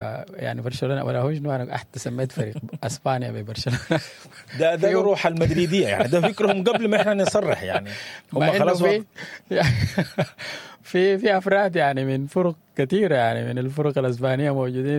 يعني برشلونه ولا هو شنو، انا حتى سميت فريق اسبانيا ببرشلونه. ده روح المدريديه يعني، ده فكرهم قبل ما احنا نصرح يعني. هم خلاص في افراد يعني من فرق كثيره يعني من الفرق الاسبانيه موجودين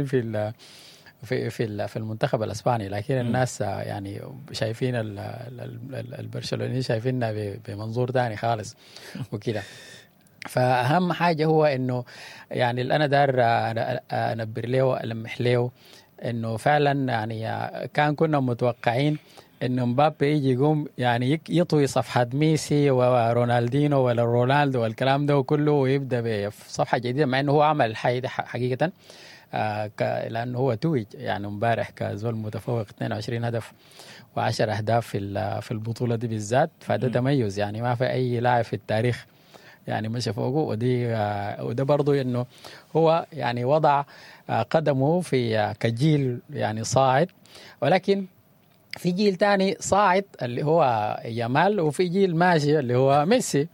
في المنتخب الاسباني، لكن الناس يعني شايفين البرشلونيين شايفيننا بمنظور ثاني خالص وكده. فأهم حاجة هو إنه يعني اللي أنا دار أنبر له وألمح له إنه فعلا يعني كنا متوقعين إنه مبابي يجي يقوم يعني يطوي صفحة ميسي ورونالدينو ولا رونالدو والكلام ده وكله ويبدأ بصفحة جديدة، مع إنه هو عمل الحاجة دي حقيقة لأنه هو توج يعني امبارح كزول متفوق 22 هدف و10 أهداف في البطولة دي بالذات، فده تميز يعني ما في أي لاعب في التاريخ يعني مشى فوقه. وده برضو انه هو يعني وضع قدمه في كجيل يعني صاعد، ولكن في جيل تاني صاعد اللي هو يامال، وفي جيل ماشي اللي هو ميسي.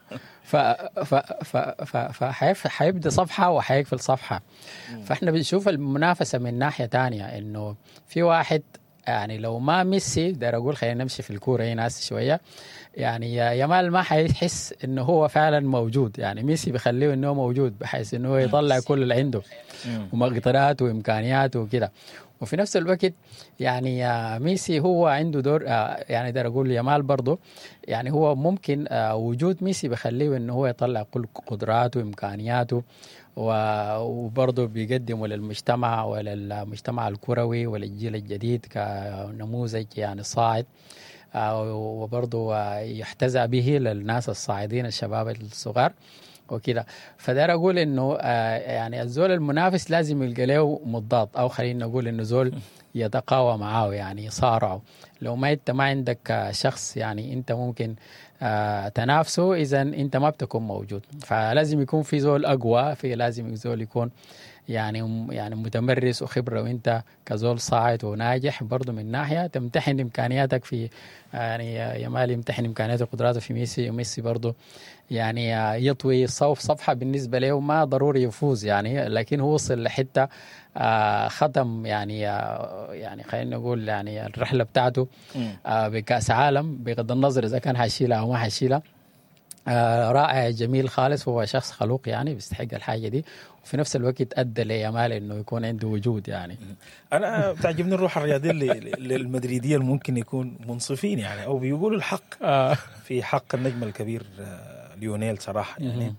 فحيبدأ صفحة وحيقفل صفحة. فاحنا بنشوف المنافسة من ناحية تانية، انه في واحد يعني لو ما ميسي داير اقول خلينا نمشي في الكورة هنا شوية، يعني يامال ما حيحس انه هو فعلا موجود، يعني ميسي بيخليه انه موجود بحيث انه يطلع كل اللي عنده ومقدرات وامكانيات وكده. وفي نفس الوقت يعني ميسي هو عنده دور يعني داير اقول يامال برضه يعني هو ممكن وجود ميسي بيخليه انه هو يطلع كل قدراته وامكانياته، وبرضه بيقدمه للمجتمع وللمجتمع الكروي وللجيل الجديد كنموذج يعني صاعد، وبرضه يحتذى به للناس الصاعدين الشباب الصغار وكده. فدار اقول انه يعني الزول المنافس لازم يلقى له مضاد، او خلينا نقول انه زول يتقاوى معاه يعني يصارعه. لو ما انت ما عندك شخص يعني انت ممكن تنافسه، اذا انت ما بتكون موجود. فلازم يكون في زول اقوى، لازم زول يكون يعني متمرس وخبره، وانت كزول صاعد وناجح برضه من ناحيه تمتحن امكانياتك في يعني يامال يمتحن امكانياته وقدراته في ميسي، وميسي برضه يعني يطوي صفحه بالنسبه له ما ضروري يفوز يعني، لكن هو وصل لحته ختم يعني خلينا نقول يعني الرحله بتاعته بكاس عالم بغض النظر اذا كان حيشيلها او ما حيشيلها. رائع جميل خالص، هو شخص خلوق يعني بيستحق الحاجه دي، وفي نفس الوقت ادى ليامال انه يكون عنده وجود يعني. انا بتعجبني الروح الرياضيه للمدريديه اللي ممكن يكون منصفين يعني او بيقولوا الحق في حق النجم الكبير ليونيل صراحه يعني.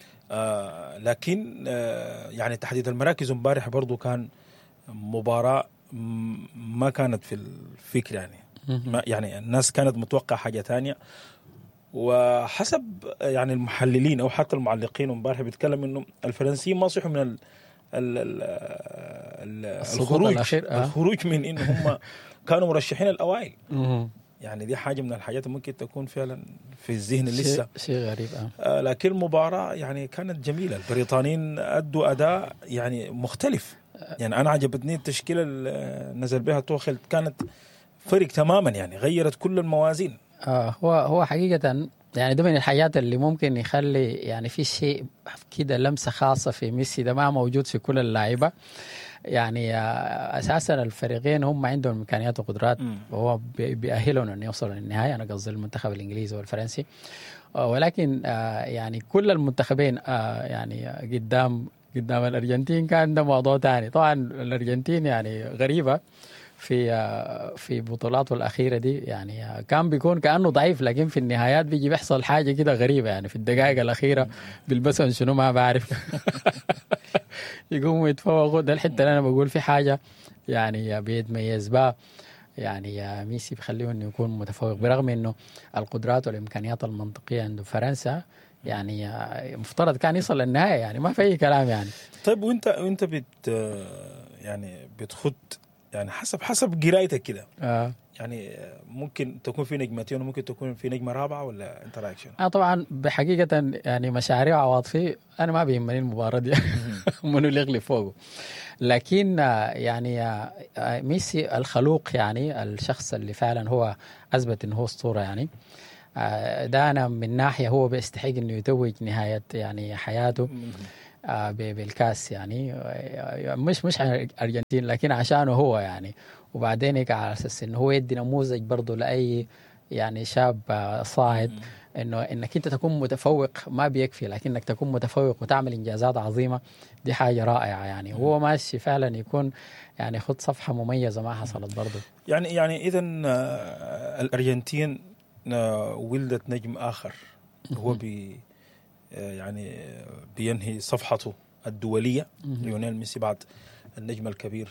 لكن يعني تحديد المراكز امبارح برضو كان مباراه ما كانت في الفكر يعني. يعني الناس كانت متوقع حاجه تانية، وحسب يعني المحللين او حتى المعلقين امبارح بيتكلم انه الفرنسيين ما صحوا من الخروج من ان هم كانوا مرشحين الاوائل. يعني دي حاجه من الحاجات ممكن تكون فعلا في الذهن لسه شيء غريب. لكن المباراه يعني كانت جميله، البريطانيين ادوا اداء يعني مختلف. يعني انا عجبتني التشكيله اللي نزل بها توخيل، كانت فرق تماما يعني غيرت كل الموازين. هو حقيقة يعني ده من الحاجات اللي ممكن يخلي يعني في شيء كده لمسة خاصة في ميسي ده ما موجود في كل اللاعبة. يعني أساسا الفريقين هم عندهم إمكانيات وقدرات، وهو بيأهلهم أن يوصلوا للنهاية. أنا قصدي المنتخب الإنجليزي والفرنسي، ولكن يعني كل المنتخبين يعني قدام الأرجنتين كان ده موضوع تاني. طبعا الأرجنتين يعني غريبة في بطولاته الأخيرة دي، يعني كان بيكون كأنه ضعيف، لكن في النهايات بيجي بيحصل حاجة كده غريبة يعني في الدقائق الأخيرة بيلبسون شنو ما بعرف يقوموا يتفوقوا. ده الحتة اللي أنا بقول في حاجة يعني بيتميز بها يعني ميسي بيخليه إنه يكون متفوق، برغم إنه القدرات والإمكانيات المنطقية عنده فرنسا يعني مفترض كان يصل للنهاية، يعني ما في أي كلام يعني. طيب وانت يعني بتخد يعني حسب قرايتك كده يعني ممكن تكون في نجمتين وممكن تكون في نجمة رابعة، ولا انت رايك شنو؟ طبعا بحقيقة يعني مشاريع عواطفي أنا ما بيهمني المباراة دي منو اللي يغلب فوقه، لكن يعني ميسي الخلوق يعني الشخص اللي فعلا هو أثبت إنه هو أسطورة يعني. ده أنا من ناحية هو بيستحق إنه يتوج نهاية يعني حياته. بالكاس يعني، مش عن الارجنتين لكن عشانه هو يعني. وبعدين هيك على اساس انه هو يدي نموذج برضه لاي يعني شاب صاعد، انه انك انت تكون متفوق ما بيكفي، لكنك تكون متفوق وتعمل انجازات عظيمه، دي حاجه رائعه يعني. وهو ماشي فعلا يكون يعني خد صفحه مميزه ما حصلت برضه. يعني اذا الارجنتين ولدت نجم اخر، هو يعني بينهي صفحته الدوليه، ليونيل ميسي بعد النجم الكبير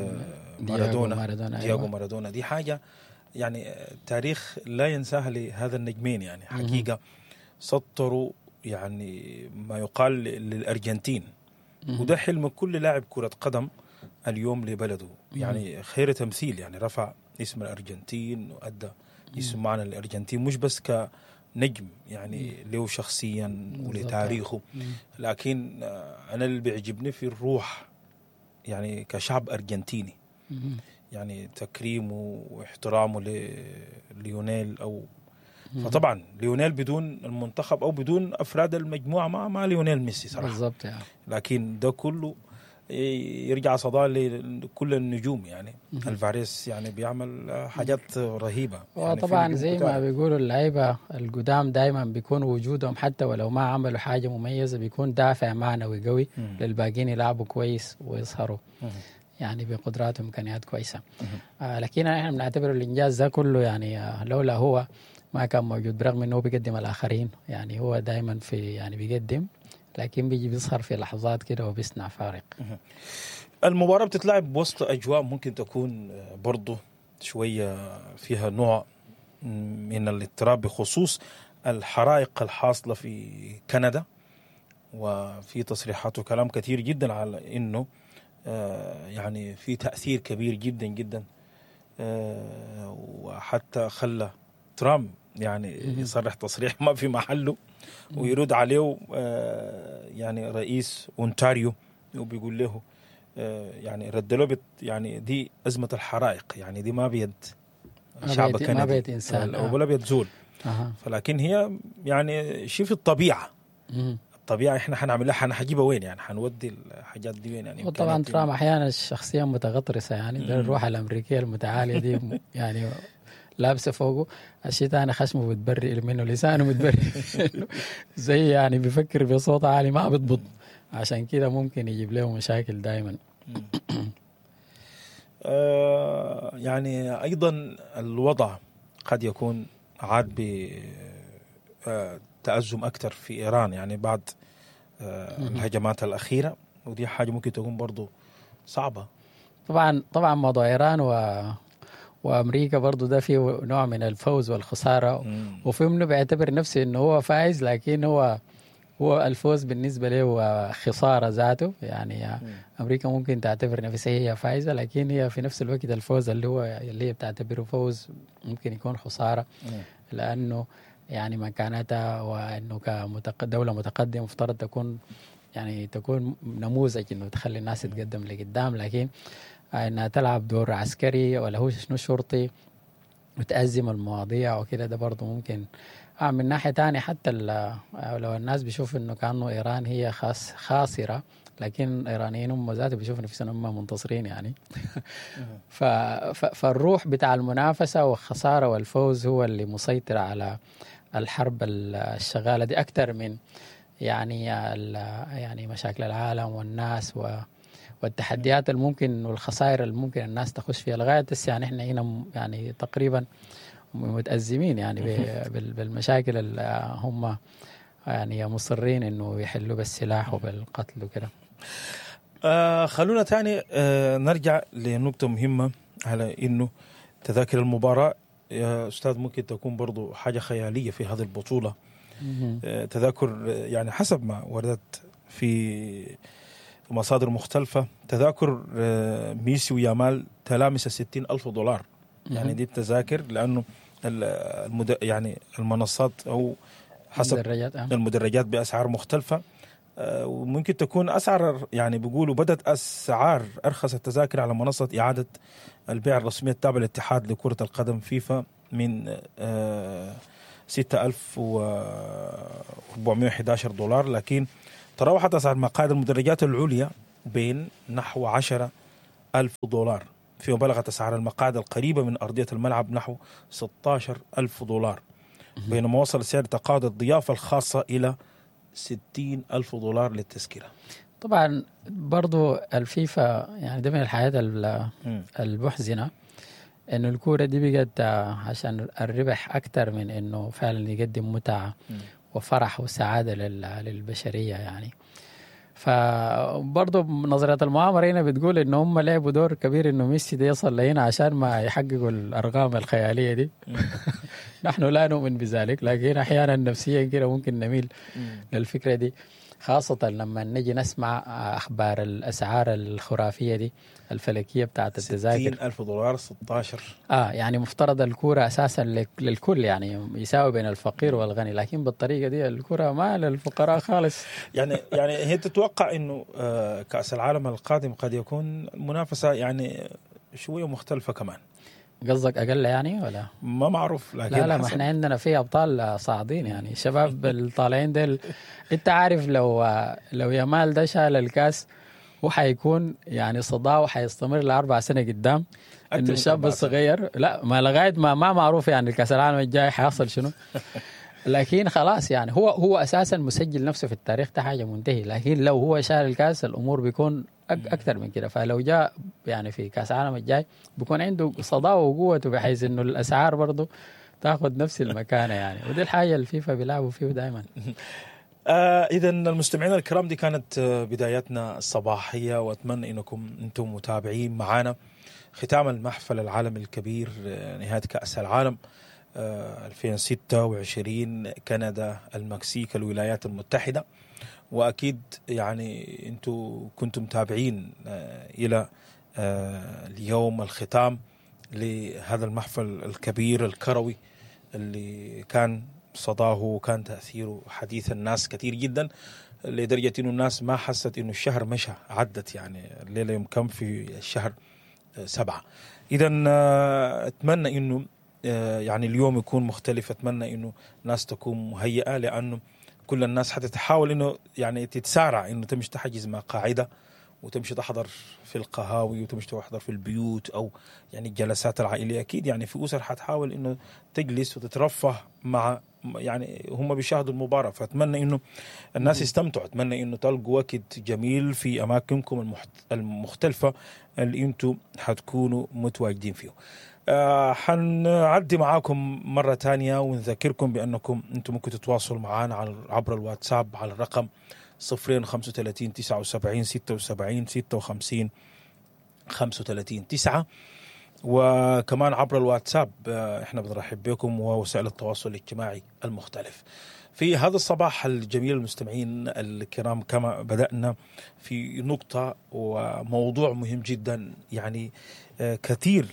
دياغو مارادونا. دي حاجه يعني تاريخ لا ينساها لهذا النجمين يعني. حقيقه سطروا يعني ما يقال للارجنتين، وده حلم كل لاعب كره قدم اليوم لبلده يعني. خير تمثيل يعني، رفع اسم الارجنتين وادى اسم معنى الارجنتين، مش بس كنجم يعني له شخصيا ولتاريخه، لكن انا اللي بيعجبني في الروح يعني كشعب ارجنتيني، يعني تكريمه واحترامه ليونيل. او فطبعا ليونيل بدون المنتخب او بدون افراد المجموعه ما ليونيل ميسي صراحه بالضبط يعني. لكن ده كله يرجع صداه لكل النجوم يعني. الفاريز يعني بيعمل حاجات رهيبه يعني. وطبعا زي ما بيقولوا اللعيبه القدام دائما بيكون وجودهم حتى ولو ما عملوا حاجه مميزه بيكون دافع معنوي قوي للباقيين يلعبوا كويس ويظهروا يعني بقدرات وامكانيات كويسه. لكن احنا بنعتبر الانجاز ده كله يعني لولا هو ما كان موجود، برغم انه بيقدم الاخرين يعني. هو دائما في يعني بيقدم، لكن بيجي بيظهر في لحظات كده وبيصنع فارق. المباراة بتتلعب بوسط أجواء ممكن تكون برضو شوية فيها نوع من الاضطراب بخصوص الحرائق الحاصلة في كندا، وفي تصريحات وكلام كثير جدا على إنه يعني في تأثير كبير جدا جدا، وحتى خلى ترامب يعني يصرح تصريح ما في محله ويرد عليه يعني رئيس أونتاريو وبيقول له يعني رد له يعني دي أزمة الحرائق يعني، دي ما بيد شعب كندي، ما بيد إنسان ولا بيد زول. فلكن هي يعني شيء في الطبيعة. الطبيعة احنا حنعملها، حنجيبها وين يعني، حنودي الحاجات دي وين يعني. وطبعا ترامب أحيانا الشخصية متغطرسة يعني. ده الروح الأمريكية المتعالية دي يعني لابسه فوقه الشيء ثاني، خشمه بتبرئ منه، لسانه متبرئ زي يعني بيفكر بصوت عالي ما بتبط، عشان كده ممكن يجيب له مشاكل دائما. يعني أيضا الوضع قد يكون عاد بتأزم أكثر في إيران يعني بعد الهجمات الأخيرة، ودي حاجة ممكن تكون برضو صعبة. طبعا موضوع إيران وأمريكا برضو ده فيه نوع من الفوز والخسارة، وفي منه بيعتبر نفسه إنه هو فائز، لكن هو الفوز بالنسبة له خسارة ذاته يعني. أمريكا ممكن تعتبر نفسها هي فائزة، لكن هي في نفس الوقت الفوز اللي هي بتعتبره فوز ممكن يكون خسارة، لأنه يعني مكانتها وإنه كدولة متقدمة مفترض تكون نموذج إنه تخلي الناس تتقدم لقدام، لكن إنها تلعب دور عسكري ولا هو شنو شرطي وتأزم المواضيع وكده، ده برضه ممكن. من ناحية تانية حتى لو الناس بيشوف إنه كأنه إيران هي خاسرة، لكن الإيرانيين هم ذاتهم بيشوفوا نفسهم هم منتصرين يعني. فالروح بتاع المنافسة والخسارة والفوز هو اللي مسيطر على الحرب الشغالة دي أكثر من يعني مشاكل العالم والناس والتحديات الممكن والخسائر الممكن الناس تخش فيها. لغاية يعني احنا هنا يعني تقريبا متأزمين يعني بالمشاكل اللي هم يعني مصرين انه يحلوا بالسلاح وبالقتل وكده. خلونا تاني نرجع لنقطة مهمة، على انه تذاكر المباراة يا أستاذ ممكن تكون برضو حاجة خيالية في هذه البطولة. تذاكر يعني حسب ما وردت في مصادر مختلفة، تذاكر ميسي ويامال تلامس 60,000 دولار يعني. دي التذاكر لأنه يعني المنصات أو حسب المدرجات بأسعار مختلفة، وممكن تكون أسعار يعني بيقولوا بدأت أسعار أرخص التذاكر على منصة إعادة البيع الرسمية التابعة للاتحاد لكرة القدم فيفا من 6,411 دولار، لكن تراوحت أسعار مقاعد المدرجات العليا بين نحو 10,000 دولار، فيما بلغت أسعار المقاعد القريبة من أرضية الملعب نحو 16,000 دولار، بينما وصلت سعر تقاعد الضيافة الخاصة إلى 60,000 دولار للتذكرة. طبعا برضو الفيفا يعني ده من الحياة المحزنة انه الكورة دي بقت عشان الربح اكتر من انه فعلا يقدم متعة وفرح وسعادة للبشرية يعني. فبرضه نظرية المؤامرة هنا بتقول انه هم لعبوا دور كبير انه ميسي ده يصل لهنا عشان ما يحققوا الارقام الخيالية دي. نحن لا نؤمن بذلك، لكن احيانا نفسيا كده ممكن نميل للفكرة دي، خاصة لما نجي نسمع أخبار الأسعار الخرافية دي الفلكية بتاعت التذاكر. 60,000 دولار 16. يعني مفترض الكورة أساسا للكل، يعني يساوي بين الفقير والغني، لكن بالطريقة دي الكورة ما للفقراء خالص. يعني هي تتوقع إنه كأس العالم القادم قد يكون منافسة يعني شوية مختلفة كمان. قصدك أقل يعني ولا؟ ما معروف، لكن لا ما احنا عندنا في أبطال صاعدين يعني شباب الطالعين ديل. أنت عارف لو يامال ده شال الكاس وحيكون يعني صداه وحيستمر ل4 سنة قدام، إنه الشاب الصغير لا ما لغاية ما معروف يعني الكاس العالم الجاي حيحصل شنو. لكن خلاص يعني هو أساسا مسجل نفسه في التاريخ، ده حاجة منتهي. لكن لو هو شال الكاس الأمور بيكون أكثر من كده، فلو جاء يعني في كاس العالم الجاي بيكون عنده صداوة وقوته بحيث إنه الأسعار برضه تاخذ نفس المكانة يعني، ودي الحاجة الفيفا بيلعبوا فيه دائما. إذا المستمعين الكرام دي كانت بدايتنا الصباحية، وأتمنى أنكم أنتم متابعين معنا ختام المحفل العالمي الكبير نهاية كأس العالم 2026 كندا المكسيك الولايات المتحدة. وأكيد يعني أنتم كنتم متابعين إلى اليوم الختام لهذا المحفل الكبير الكروي اللي كان صداه وكان تأثيره حديث الناس كثير جدا، لدرجة إنه الناس ما حست إنه الشهر مشى، عدت يعني الليلة يوم كم في الشهر 7. إذا أتمنى إنه يعني اليوم يكون مختلف، أتمنى إنه الناس تكون مهيئة، لأنه كل الناس حتى تحاول إنه يعني تتسارع إنه تمشي تحجز مقاعدة وتمشي تحضر في القهاوي وتمشي تحضر في البيوت أو يعني الجلسات العائلية. أكيد يعني في أسر حتحاول إنه تجلس وتترفه مع يعني هم بيشاهدوا المباراة، فأتمنى إنه الناس يستمتعوا، أتمنى إنه تلقوا وقت جميل في أماكنكم المختلفة اللي أنتم حتكونوا متواجدين فيه. حنعدي معاكم مرة تانية ونذكركم بأنكم أنتم ممكن تتواصلوا معنا عبر الواتساب على الرقم 035 79 76 56 35 9، وكمان عبر الواتساب احنا بنرحب بكم ووسائل التواصل الاجتماعي المختلف. في هذا الصباح الجميل المستمعين الكرام، كما بدأنا في نقطة وموضوع مهم جدا، يعني كثير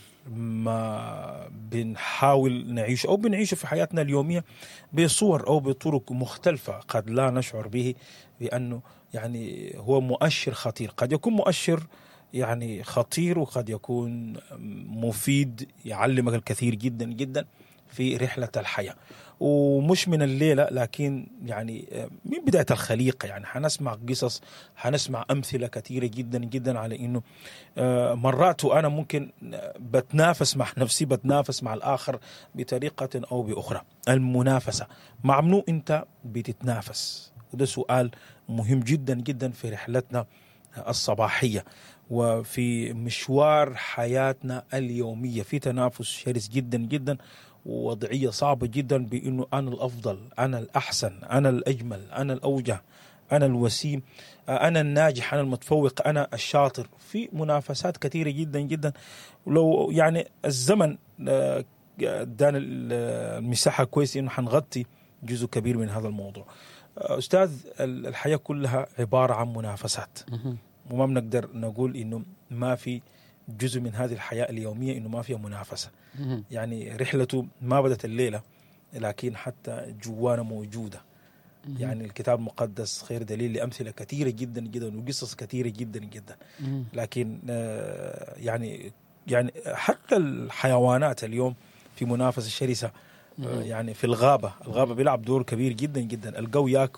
ما بنحاول نعيش أو بنعيشه في حياتنا اليومية بصور أو بطرق مختلفة قد لا نشعر به بأنه يعني هو مؤشر خطير. قد يكون مؤشر يعني خطير وقد يكون مفيد يعلمك الكثير جدا جدا في رحلة الحياة، ومش من الليلة لكن يعني من بداية الخليقة. يعني حنسمع قصص، حنسمع أمثلة كثيرة جدا جدا على إنه مرات أنا ممكن بتنافس مع نفسي، بتنافس مع الآخر بطريقة أو بأخرى. المنافسة مع منو أنت بتتنافس؟ وده سؤال مهم جدا جدا في رحلتنا الصباحية وفي مشوار حياتنا اليومية. في تنافس شرس جدا جدا ووضعية صعبة جدا بأنه أنا الأفضل، أنا الأحسن، أنا الأجمل، أنا الأوجه، أنا الوسيم، أنا الناجح، أنا المتفوق، أنا الشاطر. في منافسات كثيرة جدا جدا، ولو يعني الزمن ادانا المساحة كويس إنه حنغطي جزء كبير من هذا الموضوع. أستاذ، الحياة كلها عبارة عن منافسات، وما بنقدر نقول إنه ما في جزء من هذه الحياة اليومية إنه ما فيها منافسة. يعني رحلته ما بدت الليلة، لكن حتى جوانا موجودة. يعني الكتاب المقدس خير دليل لأمثلة كثيرة جدا جدا وقصص كثيرة جدا جدا. لكن يعني حتى الحيوانات اليوم في منافسة شرسة. يعني في الغابة بيلعب دور كبير جدا جدا. الجو يأكل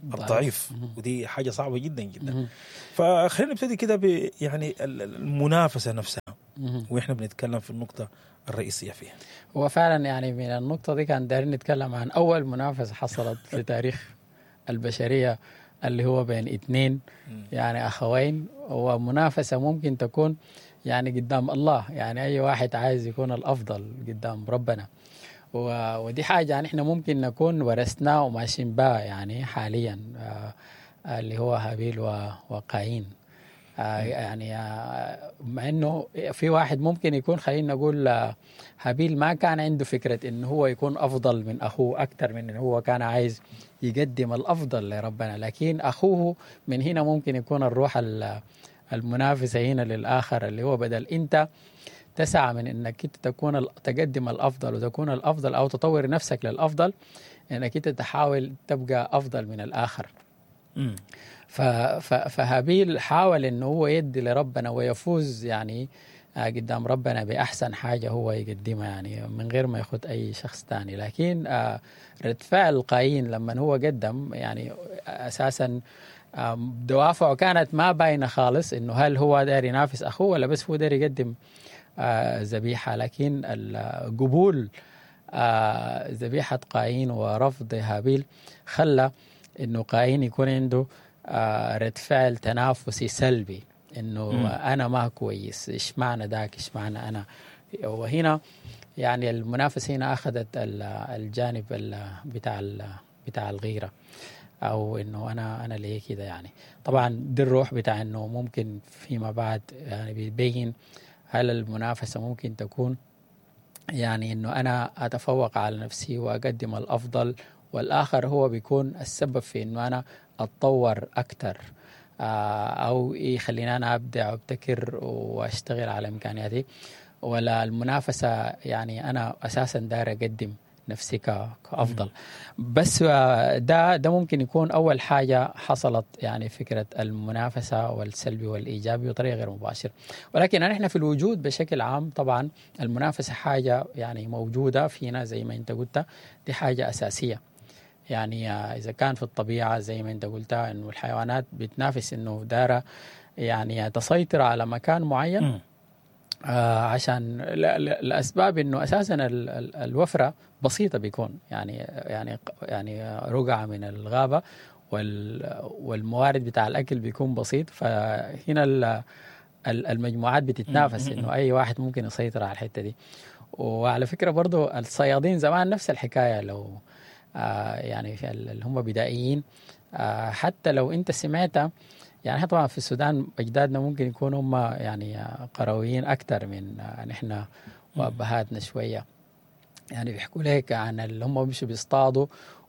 الضعيف، ودي حاجة صعبة جدا جدا. فخلينا نبتدي كده يعني المنافسة نفسها، وإحنا بنتكلم في النقطة الرئيسية فيها. هو فعلا يعني من النقطة دي كان دايرين نتكلم عن أول منافسة حصلت في تاريخ البشرية، اللي هو بين اثنين يعني أخوين، ومنافسة ممكن تكون يعني قدام الله، يعني أي واحد عايز يكون الأفضل قدام ربنا. ودي حاجة يعني احنا ممكن نكون ورثناه وماشيين بها يعني حاليا، اللي هو هابيل وقايين. يعني مع انه في واحد ممكن يكون، خلينا نقول هابيل ما كان عنده فكرة انه هو يكون افضل من اخوه، اكتر من انه هو كان عايز يقدم الافضل لربنا، لكن اخوه من هنا ممكن يكون الروح المنافسة هنا للاخر، اللي هو بدل انت تسعى من انك انت تقدم الافضل وتكون الافضل او تطور نفسك للافضل، انك انت تحاول تبقى افضل من الاخر. فهابيل حاول انه هو يدي لربنا ويفوز يعني قدام ربنا باحسن حاجه هو يقدمها، يعني من غير ما ياخذ اي شخص ثاني. لكن رد فعل قايين لما هو قدم، يعني اساسا دوافعه كانت ما باينه خالص، انه هل هو داير ينافس اخوه ولا بس هو داير يقدم ذبيحه. لكن القبول ذبيحه قايين ورفض هابيل خلى انه قايين يكون عنده رد فعل تنافسي سلبي، انه انا ما كويس، ايش معنى ذاك، ايش معنى انا. وهنا يعني المنافسه هنا اخذت الجانب بتاع الغيره، او انه انا ليه كده. يعني طبعا دي الروح بتاع انه ممكن فيما بعد يعني بيبين هل المنافسه ممكن تكون يعني انه انا اتفوق على نفسي واقدم الافضل، والاخر هو بيكون السبب في انه انا اتطور اكثر، او يخليني انا ابدع وابتكر واشتغل على امكانياتي. ولا المنافسه يعني انا اساسا داير اقدم نفسي كافضل. بس ده ممكن يكون اول حاجه حصلت، يعني فكره المنافسه والسلبي والايجابي بطريقه غير مباشره. ولكن احنا في الوجود بشكل عام طبعا المنافسه حاجه يعني موجوده فينا زي ما انت قلت، دي حاجه اساسيه. يعني اذا كان في الطبيعه زي ما انت قلت انه الحيوانات بتنافس انه داره يعني تسيطر على مكان معين، عشان الاسباب انه اساسا الوفره بسيطه بيكون يعني رقعه من الغابه، والموارد بتاع الاكل بيكون بسيط، فهنا المجموعات بتتنافس انه اي واحد ممكن يسيطر على الحته دي. وعلى فكره برضو الصيادين زمان نفس الحكايه، لو يعني اللي هم بدائيين، حتى لو انت سمعتها، يعني احنا طبعا في السودان اجدادنا ممكن يكونوا هم يعني قرويين اكثر من نحن وابهاتنا شويه، يعني بيحكوا لك عن اللي هم بيمشوا بيصطادوا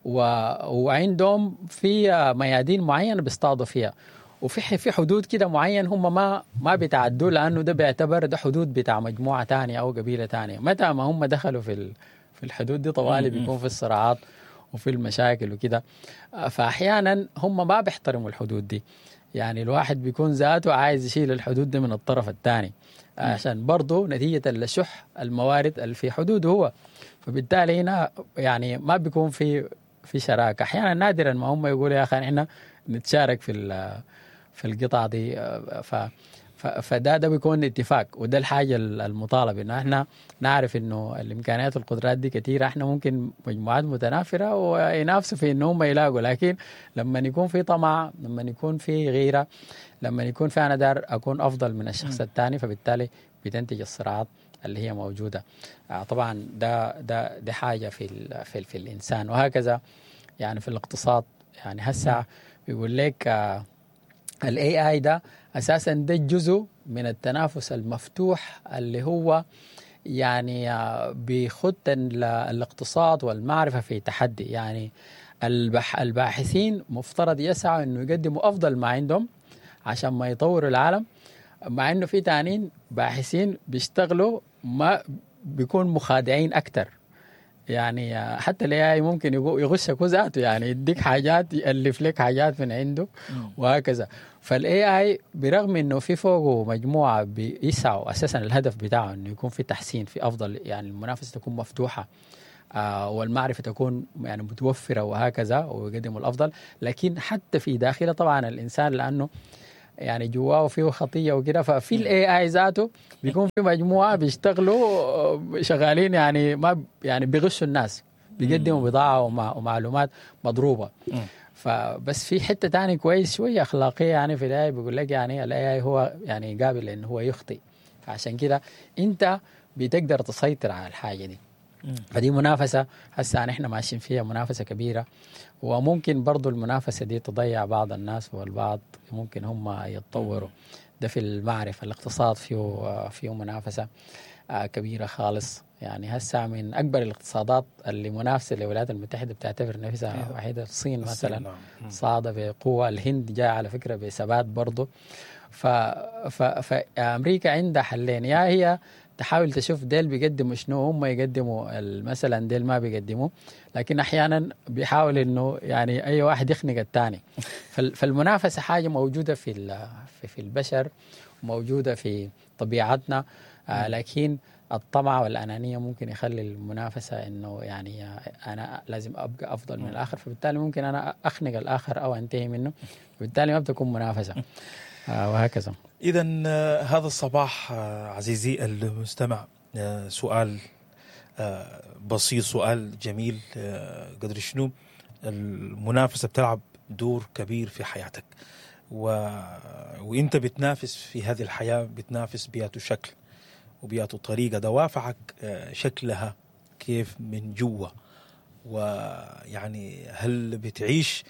وعندهم في ميادين معينه بيصطادوا فيها، وفي حدود كده معين هم ما بيتعدوا، لانه ده بيعتبر ده حدود بتاع مجموعه ثانيه او قبيله ثانيه. متى ما هم دخلوا في الحدود دي طوالي بيكون في الصراعات وفي المشاكل وكده. فاحيانا هم ما بيحترموا الحدود دي، يعني الواحد بيكون ذاته عايز يشيل الحدود دي من الطرف الثاني، عشان برضه نتيجة الشح الموارد اللي في حدوده هو. فبالتالي هنا يعني ما بيكون في شراكة. أحيانا نادرا ما هم يقولوا يا أخي احنا نتشارك في القطع دي، فده بيكون اتفاق، وده الحاجة المطالبة، إنه احنا نعرف إنه الإمكانيات والقدرات دي كثيرة، احنا ممكن مجموعات متنافرة وينافسوا في إنه هم يلاقوا، لكن لما يكون في طمع، لما يكون في غيرة، لما يكون في أنا دار أكون أفضل من الشخص الثاني، فبالتالي بتنتج الصراعات اللي هي موجودة. طبعا ده حاجة في الإنسان، وهكذا يعني في الاقتصاد. يعني هسه بيقول لك الاي اي ده اساسا ده جزء من التنافس المفتوح اللي هو يعني بيخط الاقتصاد والمعرفة في تحدي. يعني الباحثين مفترض يسعوا انه يقدموا افضل ما عندهم عشان ما يطوروا العالم، مع انه في تانيين باحثين بيشتغلوا ما بيكون مخادعين اكتر. يعني حتى الاي اي ممكن يغشك ذاته، يعني يديك حاجات، يالف لك حاجات من عنده وهكذا. فالاي اي برغم انه في فوقه مجموعه بيسعوا اساسا الهدف بتاعه انه يكون في تحسين، في افضل، يعني المنافسه تكون مفتوحه والمعرفة تكون يعني متوفرة وهكذا ويقدموا الأفضل. لكن حتى في داخله طبعا الإنسان لأنه يعني جواه فيه خطية وكده، ففي الاي اي ذاته بيكون في مجموعة بيشتغلوا شغالين يعني ما يعني بيغشوا الناس، بيقدموا بضاعة ومعلومات مضروبة. فبس في حتة تاني كويس شوية أخلاقية يعني في الاي بيقول لك يعني الاي اي هو يعني قابل إنه هو يخطئ، فعشان كده أنت بتقدر تسيطر على الحاجة دي. فدي منافسة هسه احنا ماشيين فيها، منافسة كبيرة، وممكن برضو المنافسة دي تضيع بعض الناس والبعض ممكن هم يتطوروا. ده في المعرفة. الاقتصاد فيه منافسة كبيرة خالص. يعني هسه من أكبر الاقتصادات اللي منافسة للولايات المتحدة بتعتبر نفسها وحيدة. الصين مثلا صاعدة بقوة، الهند جاء على فكرة بثبات برضو. فأمريكا عندها حلين، يا هي تحاول تشوف ديل بيقدموا شنو، هم يقدموا مثلا ديل ما بيقدموا، لكن احيانا بيحاول انه يعني اي واحد يخنق الثاني. فالمنافسه حاجه موجوده في البشر، موجوده في طبيعتنا، لكن الطمع والانانيه ممكن يخلي المنافسه انه يعني انا لازم ابقى افضل من الاخر، فبالتالي ممكن انا اخنق الاخر او انتهي منه، وبالتالي ما بتكون منافسه. وهكذا. إذا هذا الصباح عزيزي المستمع سؤال بسيط، سؤال جميل، قدر شنو المنافسة بتلعب دور كبير في حياتك، وإنت بتنافس في هذه الحياة، بتنافس بياتو شكل وبياتو طريقة، دوافعك شكلها كيف من جوا، ويعني هل بتعيش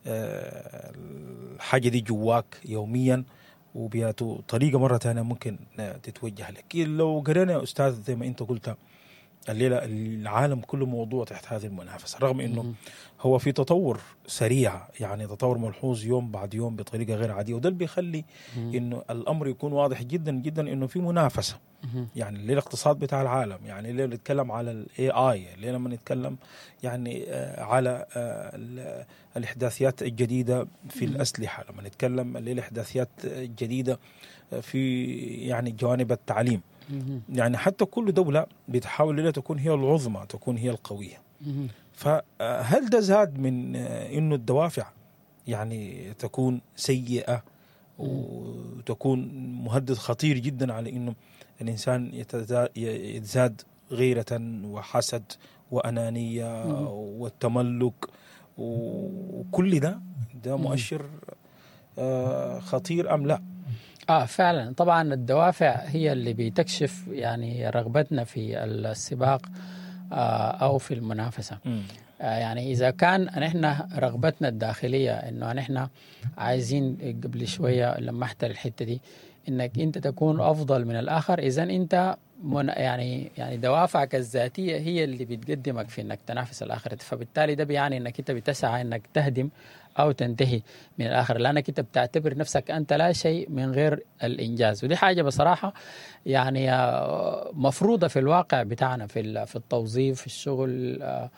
الحاجة دي جواك يوميا وبياتو طريقة مرة تانية ممكن تتوجه لك. لو قرينا يا أستاذ زي ما أنت قلت الليلة العالم كله موضوع تحت هذه المنافسة، رغم أنه هو في تطور سريع، يعني تطور ملحوظ يوم بعد يوم بطريقة غير عادية، وده اللي بيخلي أنه الأمر يكون واضح جدا جدا أنه في منافسة. يعني الليلة الاقتصاد بتاع العالم، يعني الليلة نتكلم على الاي اي، الليلة لما نتكلم يعني على الاحداثيات الجديدة في الأسلحة، لما نتكلم الليلة احداثيات جديدة في يعني جوانب التعليم، يعني حتى كل دولة بتحاول ليلة تكون هي العظمى، تكون هي القوية. فهل ده زاد من انه الدوافع يعني تكون سيئة وتكون مهدد خطير جدا على انه الانسان يتزاد غيرة وحسد وانانية والتملك، وكل ده مؤشر خطير ام لا؟ فعلا. طبعا الدوافع هي اللي بتكشف يعني رغبتنا في السباق أو في المنافسة. يعني إذا كان نحن رغبتنا الداخلية إنه نحن عايزين، قبل شوية لمحت الحتة دي، إنك أنت تكون أفضل من الآخر، إذن أنت يعني دوافعك الذاتية هي اللي بتقدمك في إنك تنافس الآخر، فبالتالي ده بيعني إنك أنت بتسعى إنك تهدم أو تنتهي من الآخر، لأنك أنت بتعتبر نفسك أنت لا شيء من غير الإنجاز. ودي حاجة بصراحة يعني مفروضة في الواقع بتاعنا، في التوظيف، في الشغل،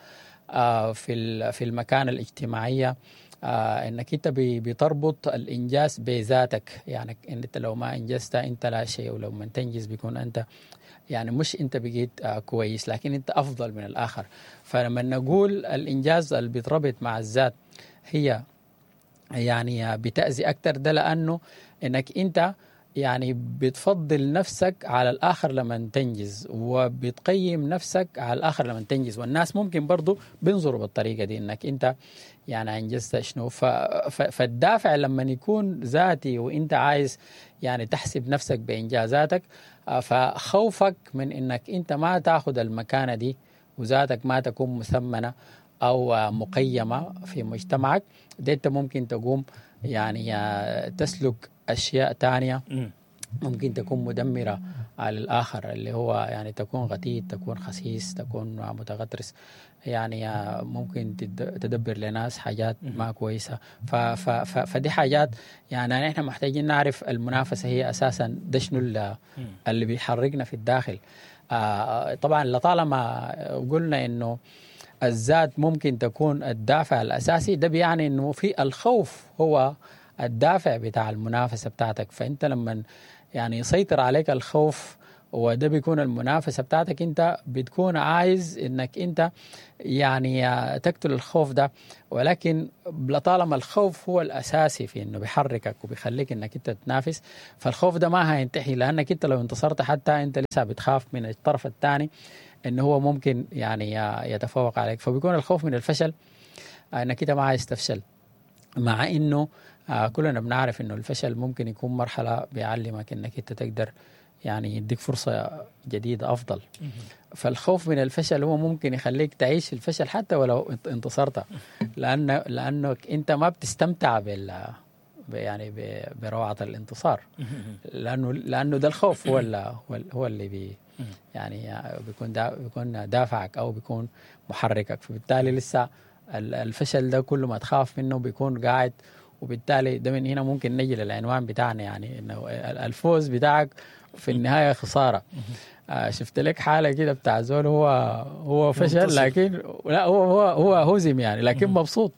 في المكان الاجتماعية، انك انت بتربط الانجاز بذاتك. يعني انت لو ما انجزت انت لا شيء، ولو ما تنجز بيكون انت يعني مش انت بقيت كويس، لكن انت افضل من الاخر. فلما نقول الانجاز اللي بيتربط مع الذات هي يعني بتأذي اكتر، ده لانه انك انت يعني بتفضل نفسك على الآخر لما تنجز، وبتقيم نفسك على الآخر لما تنجز، والناس ممكن برضو بينظروا بالطريقة دي انك انت يعني انجزت شنو. فالدافع لما يكون ذاتي وانت عايز يعني تحسب نفسك بإنجازاتك، فخوفك من انك انت ما تاخذ المكانة دي وذاتك ما تكون مثمنة او مقيمة في مجتمعك، ده انت ممكن تقوم يعني تسلك أشياء تانية ممكن تكون مدمرة على الآخر، اللي هو يعني تكون غتيت، تكون خسيس، تكون متغطرس، يعني ممكن تدبر لناس حاجات ما كويسة. فدي حاجات يعني نحن محتاجين نعرف المنافسة هي أساسا ده شنو اللي بيحركنا في الداخل. طبعا لطالما قلنا إنه الذات ممكن تكون الدافع الأساسي، ده بيعني إنه في الخوف هو الدافع بتاع المنافسة بتاعتك. فأنت لما يعني يسيطر عليك الخوف وده بيكون المنافسة بتاعتك. انت بتكون عايز انك انت يعني تقتل الخوف ده، ولكن لطالما الخوف هو الاساسي في انه بيحركك وبيخليك انك انت تنافس، فالخوف ده ما هينتهي، لانك انت لو انتصرت حتى انت لسه بتخاف من الطرف الثاني انه هو ممكن يعني يتفوق عليك. فبيكون الخوف من الفشل انك انت ما عايز تفشل، مع انه كلنا بنعرف انه الفشل ممكن يكون مرحلة بيعلمك انك انت تقدر يعني يديك فرصة جديدة افضل. فالخوف من الفشل هو ممكن يخليك تعيش الفشل حتى ولو انتصرت، لانك انت ما بتستمتع يعني بروعة الانتصار، لانه ده الخوف هو اللي يعني بيكون دافعك او بيكون محركك. فبالتالي لسه الفشل ده كل ما تخاف منه بيكون قاعد، وبالتالي ده من هنا ممكن نجي للعنوان بتاعنا، يعني انه الفوز بتاعك في النهايه خساره. شفت لك حاله كده بتاع زول هو فشل، لكن لا هو هزم يعني، لكن مبسوط.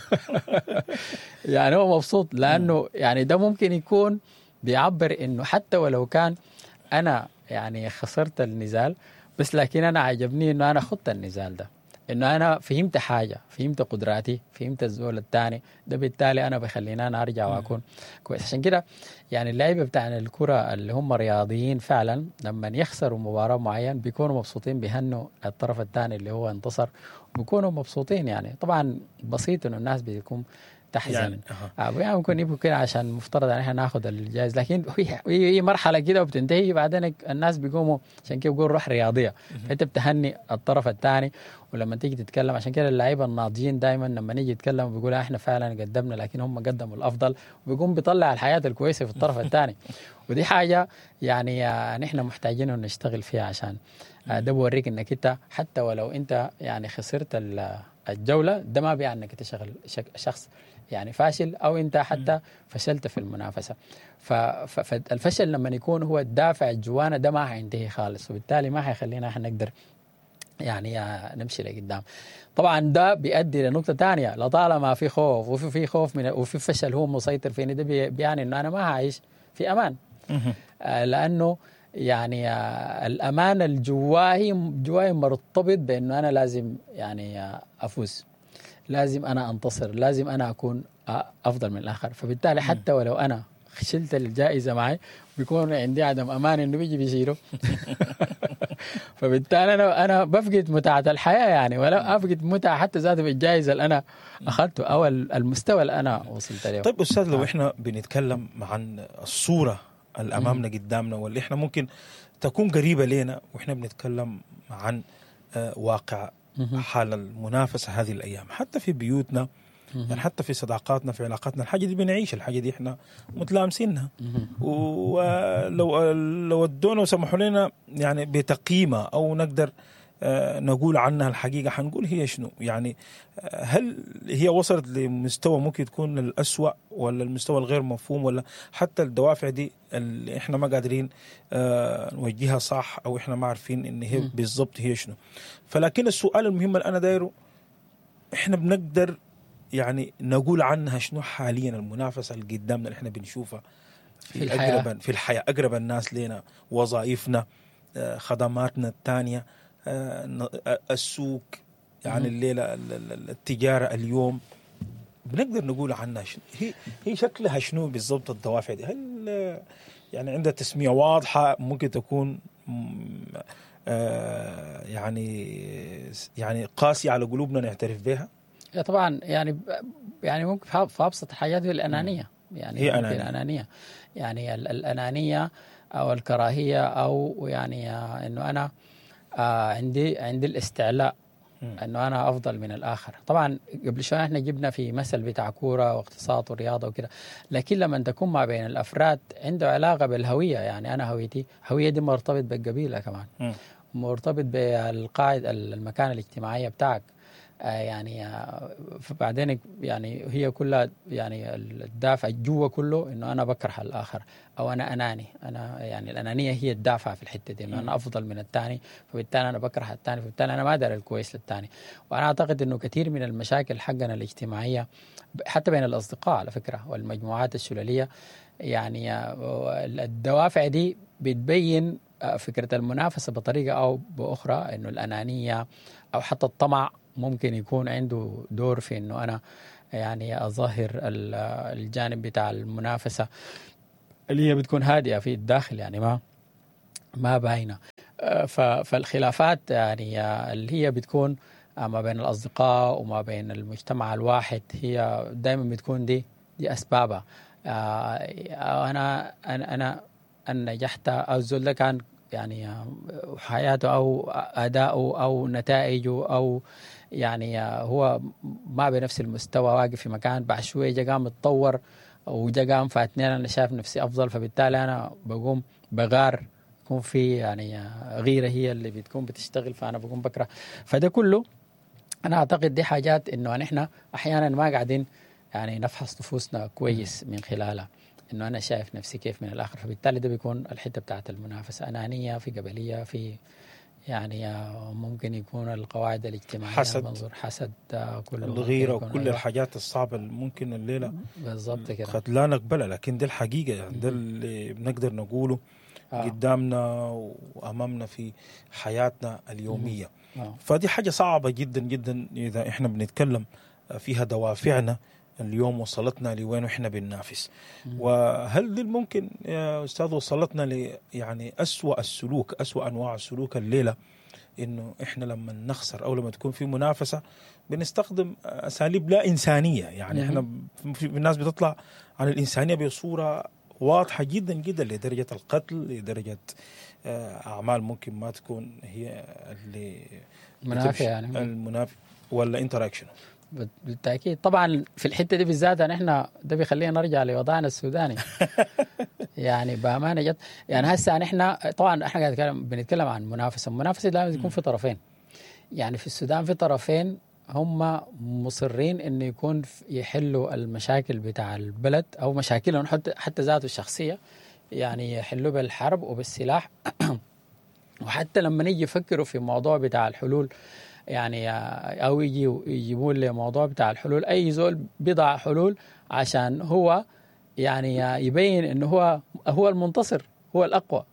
يعني هو مبسوط لانه يعني ده ممكن يكون بيعبر انه حتى ولو كان انا يعني خسرت النزال، بس لكن انا عجبني انه انا خدت النزال ده، انه انا فهمت حاجه، فهمت قدراتي، فهمت الزول الثاني ده، بالتالي انا بخليني انا ارجع واكون كويس. عشان كده يعني اللعيبه بتاعنا الكره اللي هم رياضيين فعلا لما يخسروا مباراه معين بيكونوا مبسوطين، بيهنوا الطرف الثاني اللي هو انتصر، بيكونوا مبسوطين. يعني طبعا بسيط انه الناس بيكون تحزن يعني ممكن يبقوا كده عشان مفترض ان احنا ناخذ الجائزه، لكن هي مرحله كده وبتنتهي، بعدين الناس بيقوموا عشان كده بيقولوا روح رياضيه، فانت بتهني الطرف الثاني. ولما تيجي تتكلم عشان كده اللعيبه الناضجين دائما لما نيجي يتكلموا بيقولوا احنا فعلا قدمنا، لكن هم قدموا الافضل، وبيقوم بيطلع الحياه الكويسه في الطرف الثاني. ودي حاجه يعني نحن محتاجين انه نشتغل فيها، عشان ده بوريك انك انت حتى ولو انت يعني خسرت الجوله، ده ما بيعني انك انت شخص يعني فاشل او انت حتى فشلت في المنافسه. فالفشل لما يكون هو الدافع الجوانا ده ما هينتهي خالص، وبالتالي ما هيخلينا احنا نقدر يعني نمشي لقدام. طبعا ده بيؤدي لنقطه ثانيه، لطالما في خوف وفي خوف وفي فشل هو مسيطر فيني، ده بيعني انه انا ما هعيش في امان. لانه يعني الامان جواي مرتبط بانه انا لازم يعني افوز، لازم أنا أنتصر، لازم أنا أكون أفضل من الآخر. فبالتالي حتى ولو أنا شلت الجائزة معي بيكون عندي عدم أمان إنه بيجي بيشيله. فبالتالي أنا بفقد متعة الحياة يعني، ولا أفقد متعة حتى ذاته بالجائزة اللي أنا أخذته أو المستوى اللي أنا وصلت له. طيب أستاذ، لو إحنا بنتكلم عن الصورة اللي أمامنا قدامنا واللي إحنا ممكن تكون قريبة لنا، وإحنا بنتكلم عن واقع حال المنافسة هذه الأيام حتى في بيوتنا، يعني حتى في صداقاتنا، في علاقاتنا، الحاجة دي بنعيش، الحاجة دي إحنا متلامسينها. ولو ادونا وسمحوا لنا يعني بتقييمها أو نقدر نقول عنها الحقيقة، حنقول هي شنو يعني. هل هي وصلت لمستوى ممكن تكون الأسوأ، ولا المستوى الغير مفهوم، ولا حتى الدوافع دي اللي احنا ما قادرين نوجهها صح، أو احنا ما عارفين ان هي بالضبط هي شنو. فلكن السؤال المهم اللي أنا دايره، احنا بنقدر يعني نقول عنها شنو حاليا المنافسة اللي قدامنا اللي احنا بنشوفها في الحياة، أقرب الناس لنا، وظائفنا، خدماتنا الثانية، السوق، يعني الليلة التجارة اليوم، بنقدر نقول عنها شنو هي شكلها شنو بالضبط الدوافع دي؟ هل يعني عندها تسمية واضحة ممكن تكون يعني قاسية على قلوبنا نعترف بها؟ طبعا يعني ممكن في أبسط الحاجات الأنانية، يعني هي الأنانية يعني الأنانية أو الكراهية، أو يعني إنه أنا عندي الاستعلاء انه انا افضل من الاخر. طبعا قبل شويه احنا جبنا في مثل بتاع كوره واقتصاد ورياضه وكده، لكن لما تكون ما بين الافراد عنده علاقه بالهويه، يعني انا هويه دي مرتبط بالقبيله كمان، مرتبط بالقاعده المكان الاجتماعيه بتاعك، يعني فبعدين يعني هي كلها يعني الدافع جوا كله انه انا بكره الاخر، او انا اناني. انا يعني الانانيه هي الدافع في الحته دي، انه انا افضل من الثاني، فبالتالي انا بكره الثاني، فبالتالي انا ما ادري الكويس للثاني. وانا اعتقد انه كثير من المشاكل حقنا الاجتماعيه حتى بين الاصدقاء على فكره والمجموعات السلاليه، يعني الدوافع دي بتبين فكرة المنافسة بطريقة أو بأخرى، إنه الأنانية أو حتى الطمع ممكن يكون عنده دور في إنه أنا يعني أظهر الجانب بتاع المنافسة اللي هي بتكون هادئة في الداخل، يعني ما باينة. فالخلافات يعني اللي هي بتكون ما بين الأصدقاء وما بين المجتمع الواحد هي دائما بتكون دي أسبابها. أنا نجحت أو الزول ده كان يعني حياته أو أداؤه أو نتائجه أو يعني هو ما بنفس المستوى، واقف في مكان، بعد شوية جا قام اتطور وجا قام فاتنين أنا شايف نفسي أفضل، فبالتالي أنا بقوم بغار، يكون في يعني غيرة هي اللي بتكون بتشتغل، فأنا بقوم بكره. فده كله أنا أعتقد دي حاجات إنه نحن أحيانا ما قاعدين يعني نفحص نفوسنا كويس من خلالها، إنه أنا شايف نفسي كيف من الآخر، فبالتالي ده بيكون الحتة بتاعت المنافسة، أنانية في قبلية في يعني ممكن يكون القواعد الاجتماعية، حسد، منظور حسد، كله الغيرة وكل الحاجات الصعبة اللي ممكن الليلة بالضبط كده قد لا نقبلها، لكن دي الحقيقة يعني ده اللي بنقدر نقوله قدامنا وأمامنا في حياتنا اليومية. فدي حاجة صعبة جدا جدا إذا إحنا بنتكلم فيها دوافعنا اليوم وصلتنا لوين وإحنا بننافس. وهل دي ممكن يا أستاذ وصلتنا يعني أسوأ السلوك، أسوأ أنواع السلوك الليلة، إنه إحنا لما نخسر أو لما تكون في منافسة بنستخدم أساليب لا إنسانية، يعني إحنا في الناس بتطلع عن الإنسانية بصورة واضحة جدا جدا لدرجة القتل، لدرجة أعمال ممكن ما تكون هي اللي منافع يعني المنافع ولا انتراكشن. بالتأكيد طبعا في الحتة دي بالذات نحن ده بيخلينا نرجع لوضعنا السوداني. يعني بأمانة جد يعني هسه نحن طبعا احنا بنتكلم عن منافسة، المنافسة لازم يكون في طرفين. يعني في السودان في طرفين هم مصرين انه يكون يحلوا المشاكل بتاع البلد او مشاكلهم حتى ذاته الشخصية، يعني يحلوا بالحرب وبالسلاح. وحتى لما نيجي يفكروا في موضوع بتاع الحلول يعني او يجيبوا لي موضوع بتاع الحلول، اي زول بيضع حلول عشان هو يعني يبين انه هو المنتصر، هو الاقوى.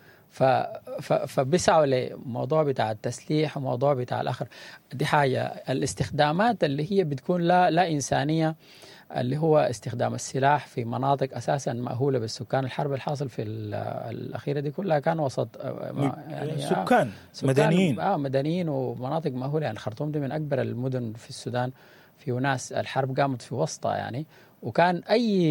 فبيسعوا لموضوع بتاع التسليح وموضوع بتاع الاخر. دي حاجه. الاستخدامات اللي هي بتكون لا انسانيه، اللي هو استخدام السلاح في مناطق اساسا مأهوله بالسكان. الحرب الحاصل في الاخيره دي كلها كان وسط يعني سكان مدنيين ومناطق مأهوله. يعني الخرطوم دي من اكبر المدن في السودان، في ناس الحرب قامت في وسطها يعني، وكان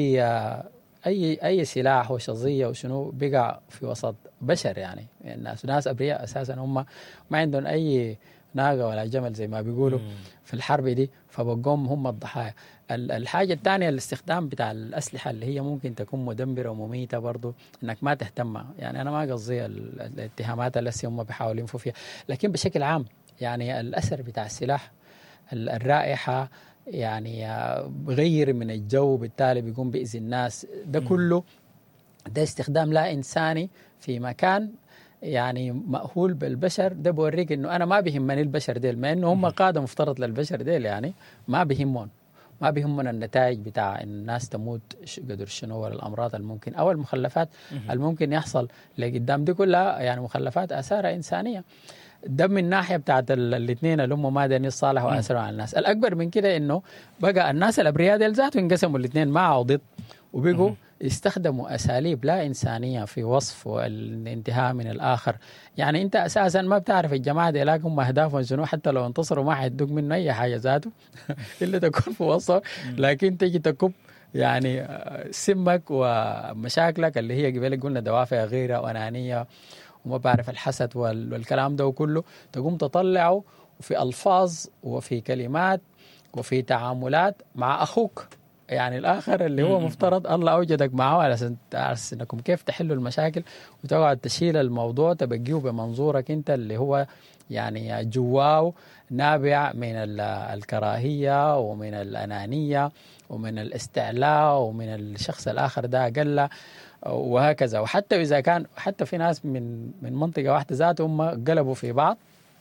اي سلاح وشظيه وشنو بقع في وسط بشر. يعني ناس ابرياء اساسا، هم ما عندهم اي ناقه ولا جمل زي ما بيقولوا في الحرب دي، فبقوم هم الضحايا. الحاجه الثانيه الاستخدام بتاع الاسلحه اللي هي ممكن تكون مدمره ومميته برضو، انك ما تهتم. يعني انا ما قصدي الاتهامات اللي هم بيحاولوا ينفوا فيها، لكن بشكل عام يعني الاثر بتاع السلاح، الرائحه يعني بغير من الجو، بالتالي بيقوم بيأذي الناس. ده كله ده استخدام لا إنساني في مكان يعني مأهول بالبشر. ده بوريك إنه أنا ما بيهمني البشر ديل، ما إنه هم قادة مفترض للبشر ديل، يعني ما بيهمنا النتائج بتاع إن الناس تموت قدر شنو ولا الأمراض الممكن أو المخلفات الممكن يحصل لقدام. دي كلها يعني مخلفات آثارها إنسانية. ده من ناحيه بتاعت الاثنين اللي هم ما داني الصالح واثروا على الناس. الاكبر من كده انه بقى الناس الابرياء ديل ذاته انقسموا الاثنين مع وضد، وبقوا يستخدموا اساليب لا انسانيه في وصف والانتهاء من الاخر. يعني انت اساسا ما بتعرف الجماعه دي هم اهدافهم شنو، حتى لو انتصروا ما حيدوك منه اي حاجه ذاته الا تكون في وسط، لكن تجي تكب يعني سمك ومشاكلك اللي هي قبل قلنا دوافع غيره وانانيه وما بعرف الحسد والكلام ده وكله، تقوم تطلعه في ألفاظ وفي كلمات وفي تعاملات مع أخوك يعني الآخر اللي هو مفترض الله أوجدك معه على أساس أنكم كيف تحلوا المشاكل، وتقعد تشيل الموضوع تبقيه بمنظورك أنت اللي هو يعني جواه نابع من الكراهية ومن الأنانية ومن الاستعلاء ومن الشخص الآخر ده أقل وهكذا. وحتى إذا كان حتى في ناس من منطقة واحدة ذاتهم هم قلبوا في بعض،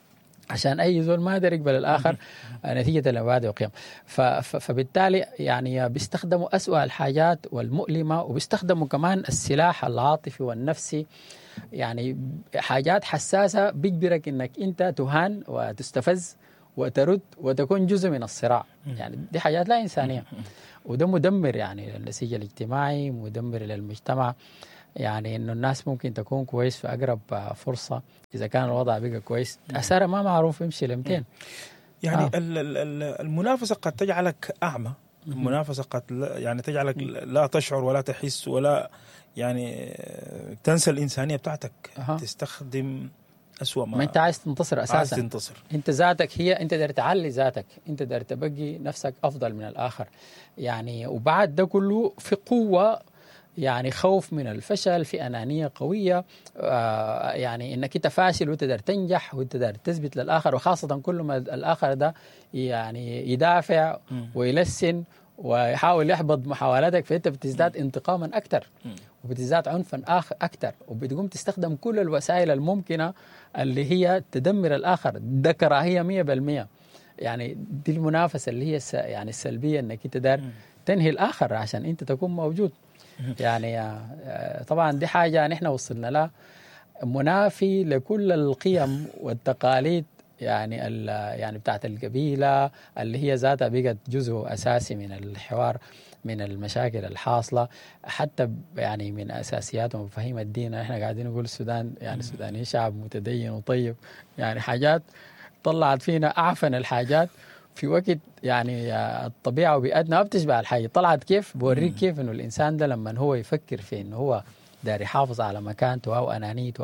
عشان أي زول ما يقدر يقبل الآخر نتيجة لمبادئ وقيم. فبالتالي يعني بيستخدموا أسوأ الحاجات والمؤلمة، وبيستخدموا كمان السلاح العاطفي والنفسي، يعني حاجات حساسة بيجبرك إنك أنت تهان وتستفز وترد وتكون جزء من الصراع. يعني دي حاجات لا إنسانية، وده مدمر يعني للنسيج الاجتماعي، مدمر للمجتمع. يعني إنه الناس ممكن تكون كويس في أقرب فرصة، إذا كان الوضع بقى كويس أثره ما معروف يمشي ل200. يعني المنافسة قد تجعلك أعمى، المنافسة قد يعني تجعلك لا تشعر ولا تحس ولا يعني تنسى الإنسانية بتاعتك. تستخدم أسوأ ما أنت عايز تنتصر أساسا، عايز تنتصر. أنت ذاتك هي أنت داير تعلي ذاتك، أنت داير تبقي نفسك أفضل من الآخر يعني. وبعد ده كله في قوة، يعني خوف من الفشل، في أنانية قوية، يعني إنك أنت فاشل وأنت داير تنجح وأنت داير تثبت للآخر، وخاصة كل ما الآخر ده يعني يدافع ويلسن ويحاول يحبط محاولاتك، فأنت بتزداد انتقاما أكثر وبتزداد عنفا أكثر، وبتقوم تستخدم كل الوسائل الممكنة اللي هي تدمر الآخر. ده كراهية 100%. يعني دي المنافسة اللي هي يعني السلبية، إنك أنت داير تنهي الآخر عشان أنت تكون موجود. يعني طبعا دي حاجة نحن وصلنا لها، منافي لكل القيم والتقاليد يعني بتاعت القبيلة اللي هي ذاتها بقت جزء أساسي من الحوار، من المشاكل الحاصلة، حتى يعني من أساسيات ومفاهيم الدين. احنا قاعدين نقول السودان يعني السوداني شعب متدين وطيب، يعني حاجات طلعت فينا أعفن الحاجات في وقت يعني الطبيعة وبيئتنا ما بتشبه الحاجة. طلعت كيف بوريك كيف إنه الإنسان ده لما هو يفكر في إنه هو داري يحافظ على مكانته أو أنانيته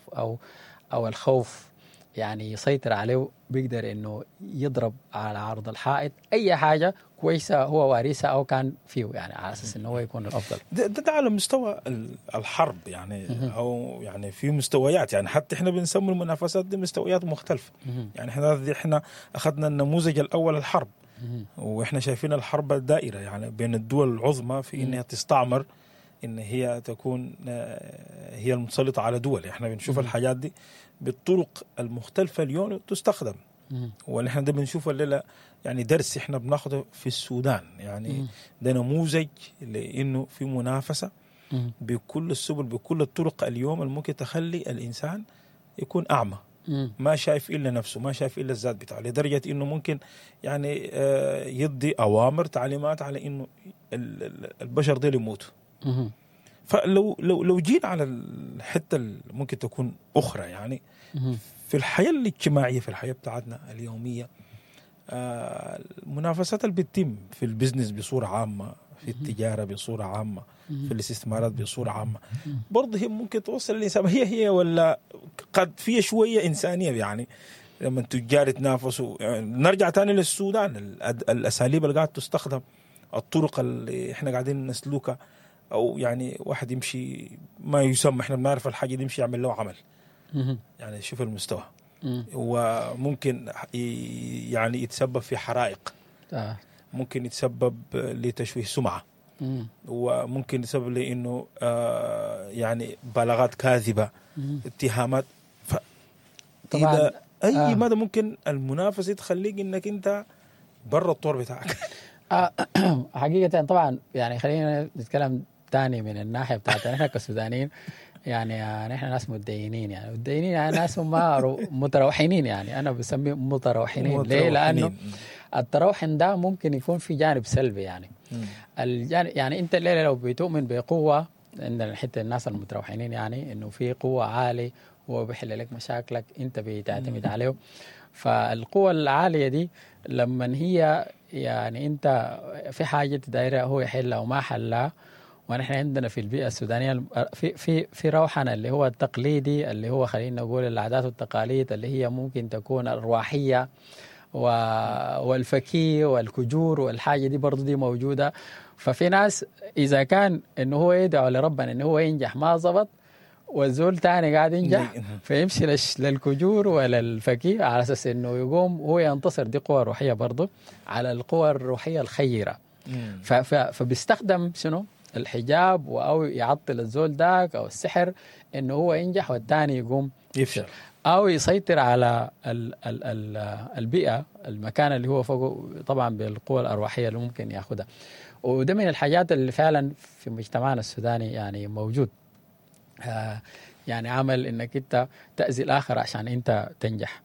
أو الخوف يعني يسيطر عليه، بيقدر إنه يضرب على عرض الحائط أي حاجة كويسة هو وارثها أو كان فيه، يعني على أساس إنه هو يكون الأفضل. ده على مستوى الحرب يعني أو يعني في مستويات، يعني حتى إحنا بنسمي المنافسات دي مستويات مختلفة. يعني إحنا أخذنا النموذج الأول الحرب، وإحنا شايفين الحرب الدائرة يعني بين الدول العظمى في إنها تستعمر، إن هي تكون هي المسلطة على دول. إحنا بنشوف الحاجات دي بالطرق المختلفة اليوم تستخدم، ونحن ده بنشوفه الليلة يعني درس إحنا بناخده في السودان. يعني ده نموذج لأنه في منافسة بكل السبل بكل الطرق اليوم الممكن تخلي الإنسان يكون أعمى، ما شايف إلا نفسه، ما شايف إلا الذات بتاعه، لدرجة إنه ممكن يعني يدي أوامر تعليمات على إنه البشر دول يموتوا. فلو جينا على الحتة ممكن تكون أخرى يعني في الحياة الاجتماعية، في الحياة بتاعتنا اليومية، المنافسات اللي بتتم في البزنس بصورة عامة، في التجارة بصورة عامة، في الاستثمارات بصورة عامة، برضه هي ممكن توصل الإنسان هي ولا قد فيها شوية إنسانية. يعني لما التجار يتنافسوا، يعني نرجع تاني للسودان، الأساليب اللي قاعد تستخدم، الطرق اللي احنا قاعدين نسلوكها، أو يعني واحد يمشي ما يسمى، احنا بنعرف الحاجة دي يمشي يعمل له عمل. يعني شوف المستوى، وممكن يعني يتسبب في حرائق، ممكن يتسبب لتشويه سمعة، وممكن يتسبب لأنه يعني بلاغات كاذبة، اتهامات. طبعا أي ماذا ممكن المنافسة تخليك إنك أنت برا الطور بتاعك. حقيقة طبعا يعني خلينا نتكلم تاني من الناحية بتاعتنا نحن كسودانيين. يعني نحن ناس متدينين، يعني متدينين يعني ناس ما متروحينين، يعني أنا بسميه متروحينين. ليه؟ لأنه التروحن ده ممكن يكون في جانب سلبي. يعني يعني أنت الليلة لو بتؤمن بقوة، عندنا حتى الناس المتروحينين يعني إنه في قوة عالية هو بيحل لك مشاكلك، أنت بتعتمد عليه. فالقوة العالية دي لما هي يعني أنت في حاجة دايرة هو يحلها وما حلها، ونحن عندنا في البيئة السودانية في روحنا اللي هو التقليدي، اللي هو خلينا نقول العادات والتقاليد اللي هي ممكن تكون الرواحية والفكي والكجور والحاجة دي برضو دي موجودة. ففي ناس إذا كان إنه هو يدعو لربنا إنه هو ينجح ما ضبط، والزول تاني قاعد ينجح فيمشي للكجور وللفكي على أساس إنه يقوم هو ينتصر. دي قوة روحية برضو على القوة الروحية الخيرة. فبيستخدم شنو الحجاب أو يعطل الزول داك أو السحر إنه هو ينجح والتاني يقوم يفشل. أو يسيطر على البيئة المكان اللي هو فوقه طبعا بالقوة الأرواحية اللي ممكن يأخذها. وده من الحاجات اللي فعلا في مجتمعنا السوداني يعني موجود. يعني عمل انك انت تأذي الآخر عشان انت تنجح،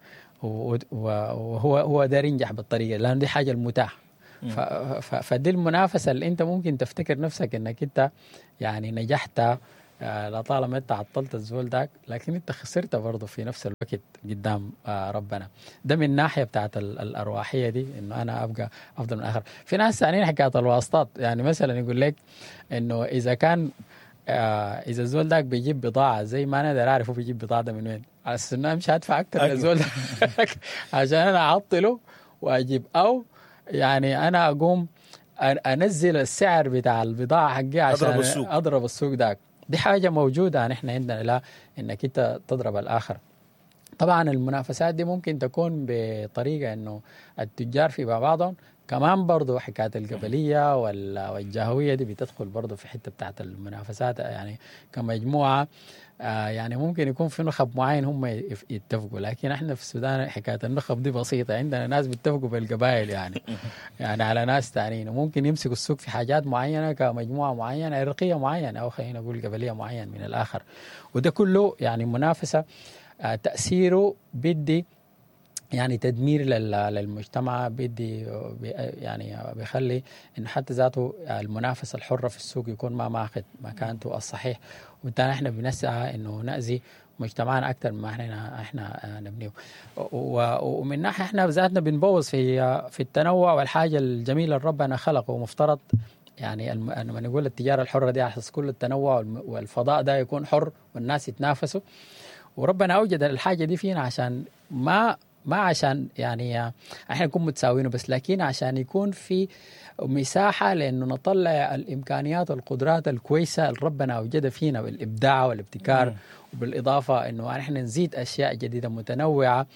وهو داير ينجح بالطريقة لأن دي حاجة المتاح. فدي المنافسة اللي انت ممكن تفتكر نفسك انك انت يعني نجحت لطالما انت عطلت الزول داك، لكن انت خسرت برضه في نفس الوقت قدام ربنا. ده من ناحية بتاعت الأرواحية دي، انه انا ابقى افضل من الآخر. في ناس ثانيين حكاية الواسطات، يعني مثلا يقول لك انه اذا كان اذا الزول داك بيجيب بضاعة زي ما انا داير اعرف هو بيجيب بضاعة ده من وين، على اساس انه مش هدفع اكثر للزول داك عشان انا اعطله واجيب، او يعني انا اقوم انزل السعر بتاع البضاعة حقي عشان اضرب السوق داك. دي حاجة موجودة نحن عندنا، لا انك انت تضرب الاخر. طبعا المنافسات دي ممكن تكون بطريقة انه التجار في بعضهم، كمان برضو حكاية القبلية والجهوية دي بتدخل برضو في حتة بتاعت المنافسات، يعني كمجموعة يعني ممكن يكون في نخب معين هم يتفقوا، لكن احنا في السودان حكاية النخب دي بسيطة، عندنا ناس بيتفقوا بالقبائل يعني على ناس تانيين، وممكن يمسكوا السوق في حاجات معينة كمجموعة معينة عرقية معينة أو خلينا نقول قبلية معين من الآخر. وده كله يعني منافسة تأثيره بدي يعني تدمير للمجتمع، بدي يعني بيخلي انه حتى ذاته المنافسه الحره في السوق يكون ما ماخذ مكانته الصحيح، وبالتالي احنا بنسعى انه نأذي مجتمعنا اكثر مما احنا نبنيه. ومن ناحيه احنا ذاتنا بنبوظ في التنوع والحاجه الجميله اللي ربنا خلقه، ومفترض يعني لما نقول التجاره الحره دي على اساس كل التنوع والفضاء ده يكون حر والناس يتنافسوا، وربنا اوجد الحاجه دي فينا عشان ما عشان يعني احنا نكون متساويين بس، لكن عشان يكون في مساحة لأنه نطلع الإمكانيات والقدرات الكويسة اللي ربنا أوجدها فينا بالإبداع والابتكار، وبالإضافة أنه احنا نزيد أشياء جديدة متنوعة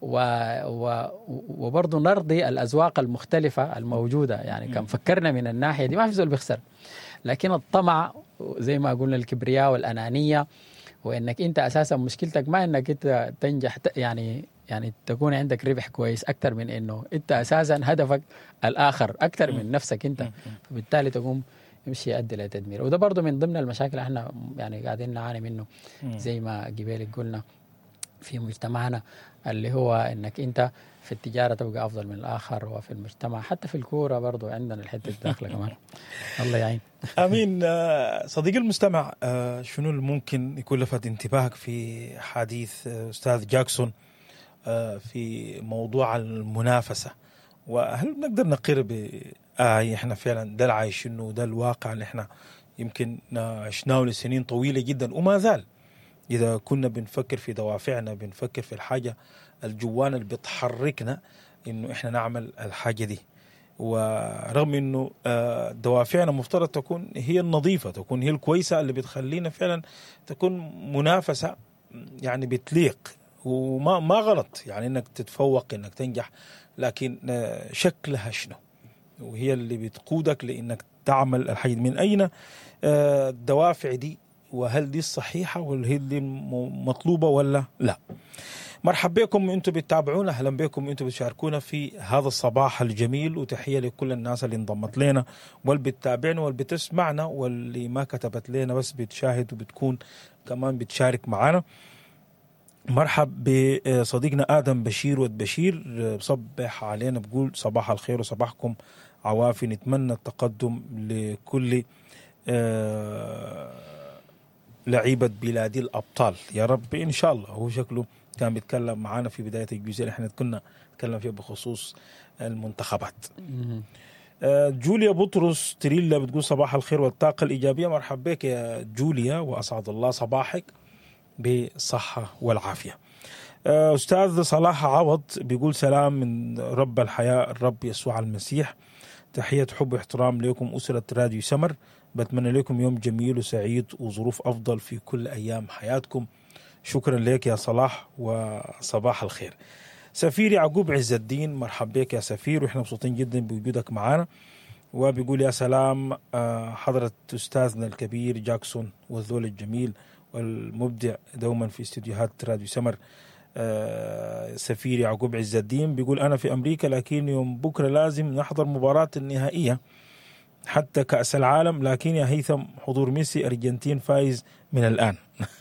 وبرضه نرضي الأذواق المختلفة الموجودة. يعني كان فكرنا من الناحية دي ما في زول بيخسر، لكن الطمع زي ما قلنا الكبرياء والأنانية، وإنك أنت أساسا مشكلتك ما إنك أنت تنجح يعني تكون عندك ربح كويس أكثر من إنه أنت أساسا هدفك الآخر أكثر من نفسك أنت، فبالتالي تقوم يمشي يؤدي لتدمير. وده برضو من ضمن المشاكل احنا يعني قاعدين نعاني منه زي ما قبيلك قلنا في مجتمعنا، اللي هو إنك أنت في التجارة تبقى أفضل من الآخر، وفي المجتمع حتى في الكورة برضو عندنا الحتة الداخلة كمان. الله يعين. أمين. صديقي المستمع، شنو اللي ممكن يكون لفت انتباهك في حديث أستاذ جاكسون في موضوع المنافسة؟ وهل نقدر نقر احنا فعلا ده العايشينه وده الواقع اللي احنا يمكن عشناه لسنين طويلة جدا وما زال؟ إذا كنا بنفكر في دوافعنا، بنفكر في الحاجة الجوانا اللي بتحركنا إنه إحنا نعمل الحاجة دي، ورغم إنه دوافعنا مفترض تكون هي النظيفة، تكون هي الكويسة اللي بتخلينا فعلا تكون منافسة يعني بتليق، وما غلط يعني إنك تتفوق إنك تنجح، لكن شكلها شنو، وهي اللي بتقودك لإنك تعمل الحاجة. من أين الدوافع دي؟ وهل دي الصحيحة ولا هي دي مطلوبة ولا لا؟ مرحبا بكم انتم بتتابعونا، اهلا بكم انتم بتشاركونا في هذا الصباح الجميل، وتحية لكل الناس اللي انضمت لنا واللي بتتابعنا واللي بتسمعنا واللي ما كتبت لنا بس بتشاهد وبتكون كمان بتشارك معنا. مرحب بصديقنا آدم بشير بشير بصبح علينا، بقول صباح الخير وصباحكم عوافي، نتمنى التقدم لكل لعيبة بلادي الأبطال يا رب إن شاء الله. هو شكله كان بيتكلم معنا في بداية الجزء اللي احنا كنا نتكلم فيه بخصوص المنتخبات. جوليا بطرس تريلا بتقول صباح الخير والطاقة الإيجابية. مرحبا بك يا جوليا، وأسعد الله صباحك بالصحة والعافية. أستاذ صلاح عوض بيقول سلام من رب الحياة الرب يسوع المسيح، تحية حب واحترام لكم أسرة راديو سمر، بتمنى لكم يوم جميل وسعيد وظروف أفضل في كل أيام حياتكم. شكرا لك يا صلاح وصباح الخير. سفير يعقوب عز الدين، مرحبا بك يا سفير، وإحنا مبسوطين جدا بوجودك معنا. وبيقول يا سلام حضرة أستاذنا الكبير جاكسون والذول الجميل والمبدع دوما في استديوهات راديو سمر. سفير يعقوب عز الدين بيقول أنا في أمريكا لكن يوم بكرة لازم نحضر مباراة النهائية حتى كأس العالم، لكن يا هيثم حضور ميسي أرجنتين فايز من الآن.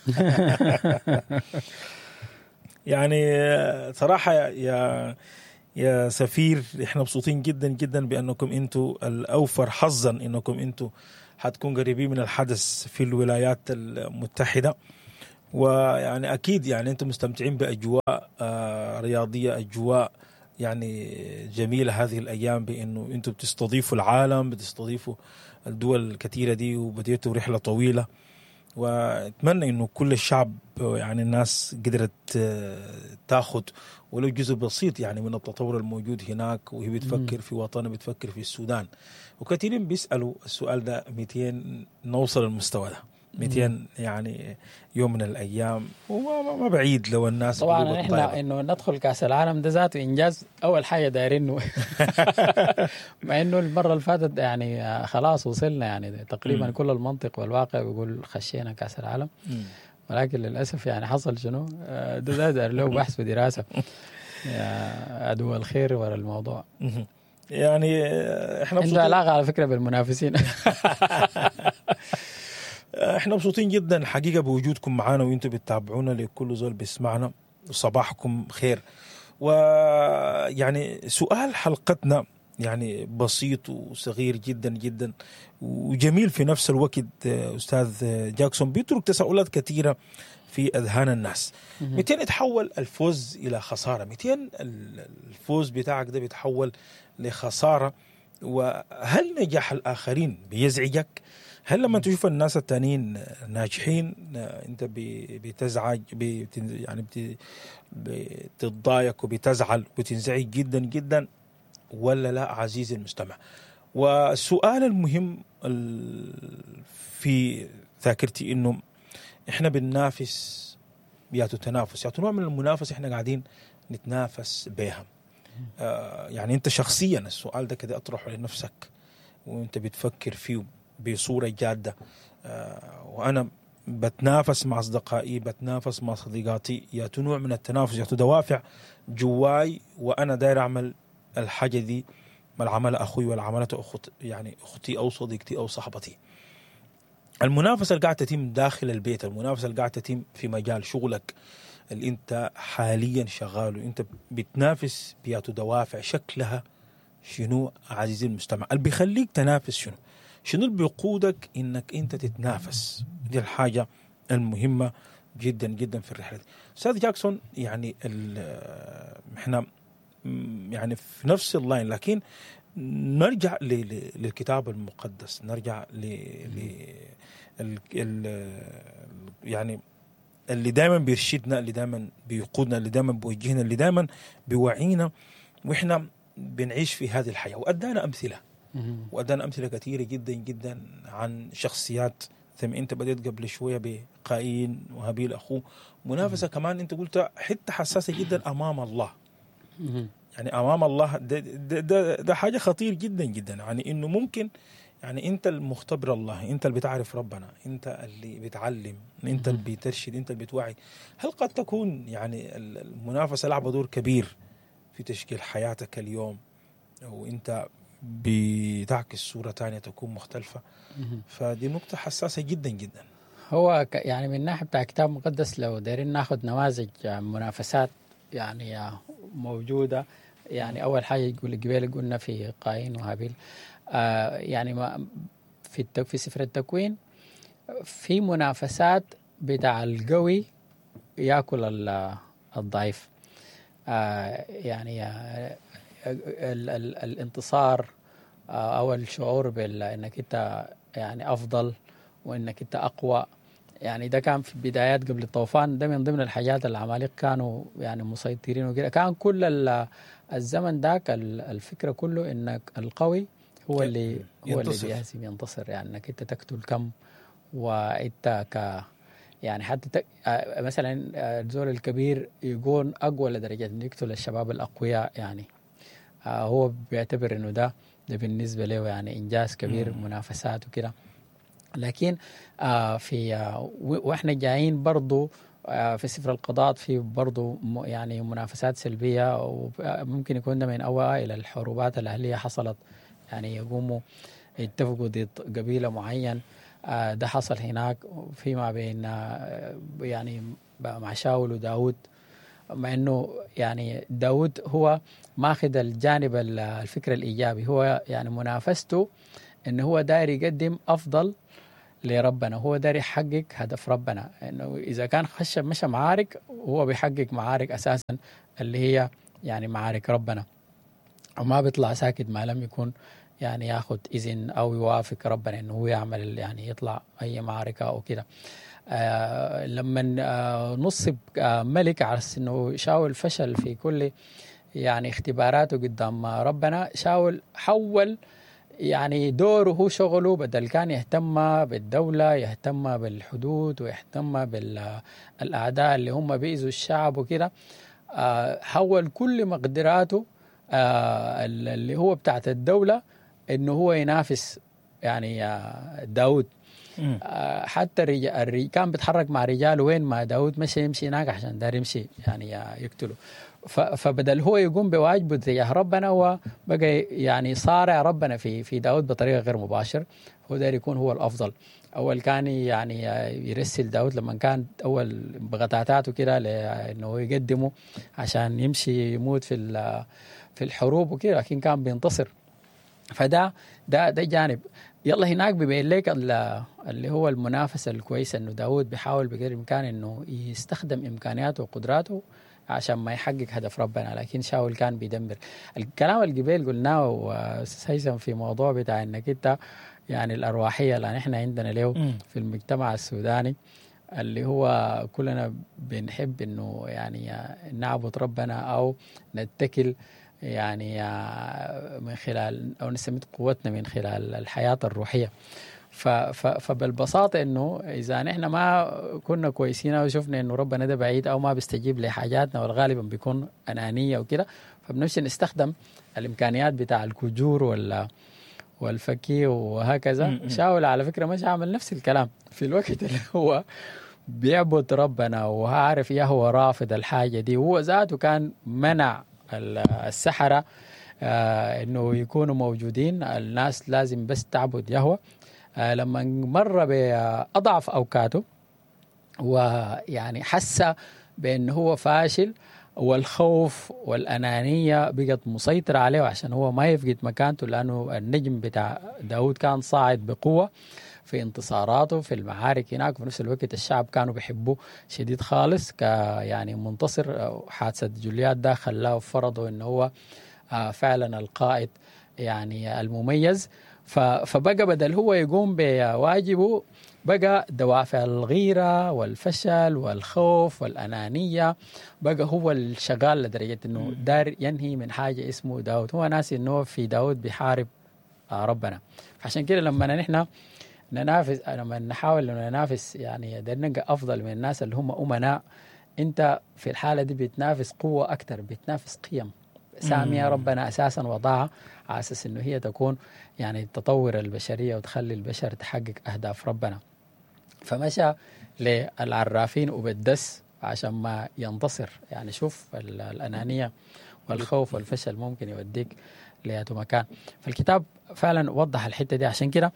يعني صراحة يا سفير احنا مبسوطين جدا جدا بأنكم انتوا الأوفر حظا انكم انتوا حتكون قريبين من الحدث في الولايات المتحدة، ويعني أكيد يعني انتم مستمتعين بأجواء رياضية، أجواء يعني جميلة هذه الأيام، بأنه انتم بتستضيفوا العالم، بتستضيفوا الدول الكثيرة دي، وبديتوا رحلة طويلة. واتمنى انه كل الشعب يعني الناس قدرت تاخذ ولو جزء بسيط يعني من التطور الموجود هناك، وهي بتفكر في وطنها، بتفكر في السودان. وكثيرين بيسألوا السؤال ده، 200 نوصل المستوى ده 200 يعني يوم من الايام، وما بعيد لو الناس طبعا احنا انه ندخل كاس العالم ده ذاته انجاز اول حاجه دايرينه. مع انه المره اللي فاتت يعني خلاص وصلنا يعني تقريبا كل المنطق والواقع بيقول خشينا كاس العالم، ولكن للاسف يعني حصل شنو ده داير له بحث ودراسه يا عدو الخير ورا الموضوع. يعني احنا عنده علاقه على فكره بالمنافسين. احنا مبسوطين جدا حقيقة بوجودكم معنا وانتم بتتابعونا، لكل زول بيسمعنا وصباحكم خير. ويعني سؤال حلقتنا يعني بسيط وصغير جدا جدا وجميل في نفس الوقت. أستاذ جاكسون بيترك تساؤلات كثيرة في أذهان الناس. 200 يتحول الفوز إلى خسارة، 200 الفوز بتاعك ده بيتحول لخسارة، وهل نجاح الآخرين بيزعجك؟ هل لما تشوف الناس التانيين ناجحين انت بتزعج يعني بتتضايق وبتزعل وتنزعج جدا جدا، ولا لا عزيزي المستمع؟ والسؤال المهم في ذاكرتي انه احنا بننافس، ياتو تنافس، ياتو نوع من المنافسة احنا قاعدين نتنافس بها. يعني انت شخصيا السؤال ده كده اطرحه لنفسك وانت بتفكر فيه بصورة جادة. وأنا بتنافس مع أصدقائي، بتنافس مع صديقاتي، ياتو نوع من التنافس، ياتو دوافع جواي، وأنا داير أعمل الحاجة دي ما العمل أخوي ولا عملته يعني أختي أو صديقتي أو صاحبتي. المنافسة اللي قاعدة تتم داخل البيت، المنافسة اللي قاعدة تتم في مجال شغلك اللي أنت حاليا شغال، وأنت بتنافس بياتو دوافع شكلها شنو عزيزي المستمع؟ اللي بيخليك تنافس شنو اللي بيقودك انك انت تتنافس؟ دي الحاجة المهمة جدا جدا في الرحلة دي. أستاذ جاكسون يعني احنا يعني في نفس اللاين، لكن نرجع للكتاب المقدس، نرجع يعني اللي دائما بيرشدنا، اللي دائما بيقودنا، اللي دائما بيوجهنا، اللي دائما بيوعينا واحنا بنعيش في هذه الحياة. وأدانا أمثلة كثيرة جدا جدا عن شخصيات، زي ما أنت بديت قبل شوية بقايين وهابيل أخوه، منافسة كمان أنت قلت حتة حساسة جدا أمام الله. يعني أمام الله ده حاجة خطير جدا جدا، يعني إنه ممكن يعني أنت المختبر الله، أنت اللي بتعرف ربنا، أنت اللي بتعلم، أنت اللي بترشد، أنت اللي بتوعي. هل قد تكون يعني المنافسة لعبة دور كبير في تشكيل حياتك اليوم، وأنت بتعكس صورة تانية تكون مختلفة؟ فدي نقطة حساسة جدا جدا. هو يعني من ناحية بتاع كتاب مقدس لو دايرين ناخد نماذج منافسات يعني موجودة، يعني أول حاجة يقول قبل قلنا في قايين وهابيل. يعني ما في سفر التكوين في منافسات بتاع القوي يأكل الضعيف. يعني الانتصار أو الشعور بأنك أنت يعني أفضل وأنك أنت أقوى، يعني ده كان في البدايات قبل الطوفان، ده من ضمن الحاجات العمالقة كانوا يعني مسيطرين وكده. كان كل الزمن ذاك الفكرة كله إنك القوي هو اللي بيهزم ينتصر، يعني إنك أنت تقتل كم وأنت يعني حتى مثلا الزول الكبير يكون أقوى لدرجة إنه يقتل الشباب الأقوياء، يعني هو بيعتبر إنه ده ده بالنسبة له يعني إنجاز كبير، منافسات وكده. لكن واحنا جايين برضو في سفر القضاء في برضو يعني منافسات سلبية، وممكن يكون ده من أوائل الحروبات الأهلية حصلت، يعني يقوموا يتفقوا ضد قبيلة معين. ده حصل هناك فيما بين يعني مع شاول وداود، مع انه يعني داود هو ماخذ الجانب الفكر الايجابي، هو يعني منافسته انه هو داير يقدم افضل لربنا، هو داير يحقق هدف ربنا، انه اذا كان مشى معارك هو بيحقق معارك اساسا اللي هي يعني معارك ربنا، وما بيطلع ساكت ما لم يكون يعني ياخذ اذن او يوافق ربنا انه هو يعمل يعني يطلع اي معركه او كده. لما نصب ملك على انه شاول فشل في كل يعني اختباراته قدام ربنا، شاول حول يعني دوره هو شغله، بدل كان يهتم بالدولة، يهتم بالحدود ويهتم بالأعداء اللي هم بيئذوا الشعب وكده، حول كل مقدراته اللي هو بتاعت الدولة انه هو ينافس يعني داود. حتى كان بيتحرك مع رجال وين ما داود مشي يمشي هناك عشان دار يمشي يعني يقتله. فبدل هو يقوم بواجبه تجاه ربنا، هو بقى يعني صارع ربنا في داود بطريقه غير مباشر، هو داير يكون هو الافضل. اول كان يعني يرسل داود لما كان اول بغتاتاته كده انه يقدمه عشان يمشي يموت في الحروب وكده، لكن كان بينتصر. فده جانب. يلا هناك بيبين لك اللي هو المنافسه الكويسه، انه داود بيحاول بقدر الامكان انه يستخدم امكانياته وقدراته عشان ما يحقق هدف ربنا، لكن شاول كان بيدمر. الكلام اللي قبل قلناه استاذ هيثم في موضوع بتاع انك انت يعني الارواحيه اللي احنا عندنا له في المجتمع السوداني، اللي هو كلنا بنحب انه يعني نعبد ربنا او نتكل يعني من خلال او نستمد قوتنا من خلال الحياه الروحيه. فبالبساطه انه اذا نحن ما كنا كويسين او شفنا انه ربنا ده بعيد او ما بيستجيب لحاجاتنا، والغالبا بيكون انانيه وكده، فبنمشي نستخدم الامكانيات بتاع الكجور والفكي وهكذا. شاول على فكره مش عامل نفس الكلام في الوقت اللي هو بيعبد ربنا وعارف هو رافض الحاجه دي، وهو ذاته كان منع السحرة انه يكونوا موجودين، الناس لازم بس تعبد يهوه. لما مر بأضعف أوقاته ويعني حس بأنه هو فاشل، والخوف والأنانية بقت مسيطرة عليه عشان هو ما يفقد مكانته، لأنه النجم بتاع داود كان صاعد بقوة في انتصاراته في المعارك هناك، وفي نفس الوقت الشعب كانوا بيحبوه شديد خالص يعني منتصر. حادثة جوليات ده خلاه فرضوا انه هو فعلا القائد يعني المميز. فبقى بدل هو يقوم بواجبه، بقى دوافع الغيرة والفشل والخوف والأنانية بقى هو الشغال، لدرجة انه دار ينهي من حاجة اسمه داود. هو ناسي انه في داود بيحارب ربنا. عشان كده لما نحن ننافس، لما نحاول انه ننافس يعني نبقى افضل من الناس اللي هم امناء، انت في الحاله دي بتنافس قوه اكثر، بتنافس قيم ساميه ربنا اساسا وضعها على اساس انه هي تكون يعني تطور البشريه وتخلي البشر تحقق اهداف ربنا. فمشى للعرافين وبالدس عشان ما ينتصر. يعني شوف الانانيه والخوف والفشل ممكن يوديك لأي مكان. فالكتاب فعلا وضح الحته دي. عشان كده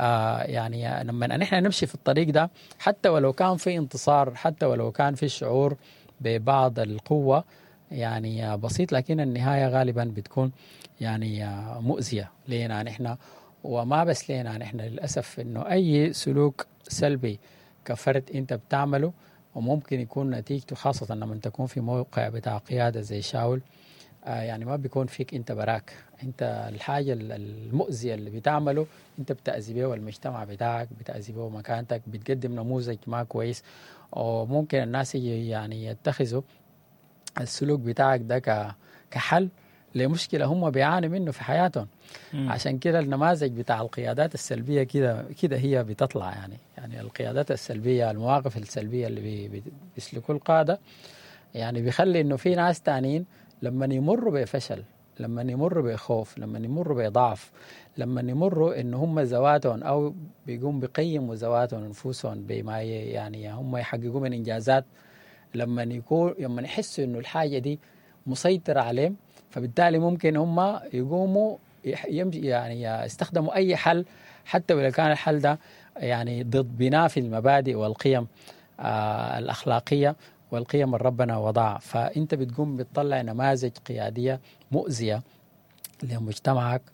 يعني لما نحن نمشي في الطريق ده، حتى ولو كان في انتصار، حتى ولو كان في شعور ببعض القوه يعني بسيط، لكن النهايه غالبا بتكون يعني مؤذيه لنا نحن، وما بس لنا نحن. للاسف انه اي سلوك سلبي كفرد انت بتعمله، وممكن يكون نتيجته خاصه لما تكون في موقع بتاع قياده زي شاول، يعني ما بيكون فيك انت براك، انت الحاجة المؤذية اللي بتعمله انت بتأذي بيه المجتمع بتاعك، بتأذي بيه مكانتك، بتقدم نموذج ما كويس، وممكن الناس يعني يتخذوا السلوك بتاعك ده كحل لمشكلة هم بيعانوا منه في حياتهم. عشان كده النماذج بتاع القيادات السلبية كده هي بتطلع يعني القيادات السلبية، المواقف السلبية اللي بيسلكوا القادة، يعني بيخلي انه في ناس تانيين لما يمروا بفشل لما يمروا بخوف، لما يمروا بضعف، لما يمروا إن هم ذواتهم أو بيقوم بيقيموا ذواتهم أنفسهم بما يعني هم يحققوا من إنجازات، لما يحسوا إنه الحاجة دي مسيطرة عليهم، فبالتالي ممكن هم يقوموا يعني يستخدموا أي حل، حتى ولو كان الحل ده يعني ضد بناء المبادئ والقيم الأخلاقية والقيم اللي ربنا وضعها. فأنت بتقوم بتطلع نماذج قيادية مؤذية لمجتمعك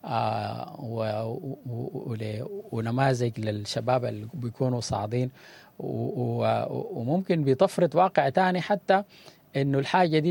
ونماذج للشباب اللي بيكونوا صاعدين، وممكن بتفرض واقع تاني حتى إنه الحاجة دي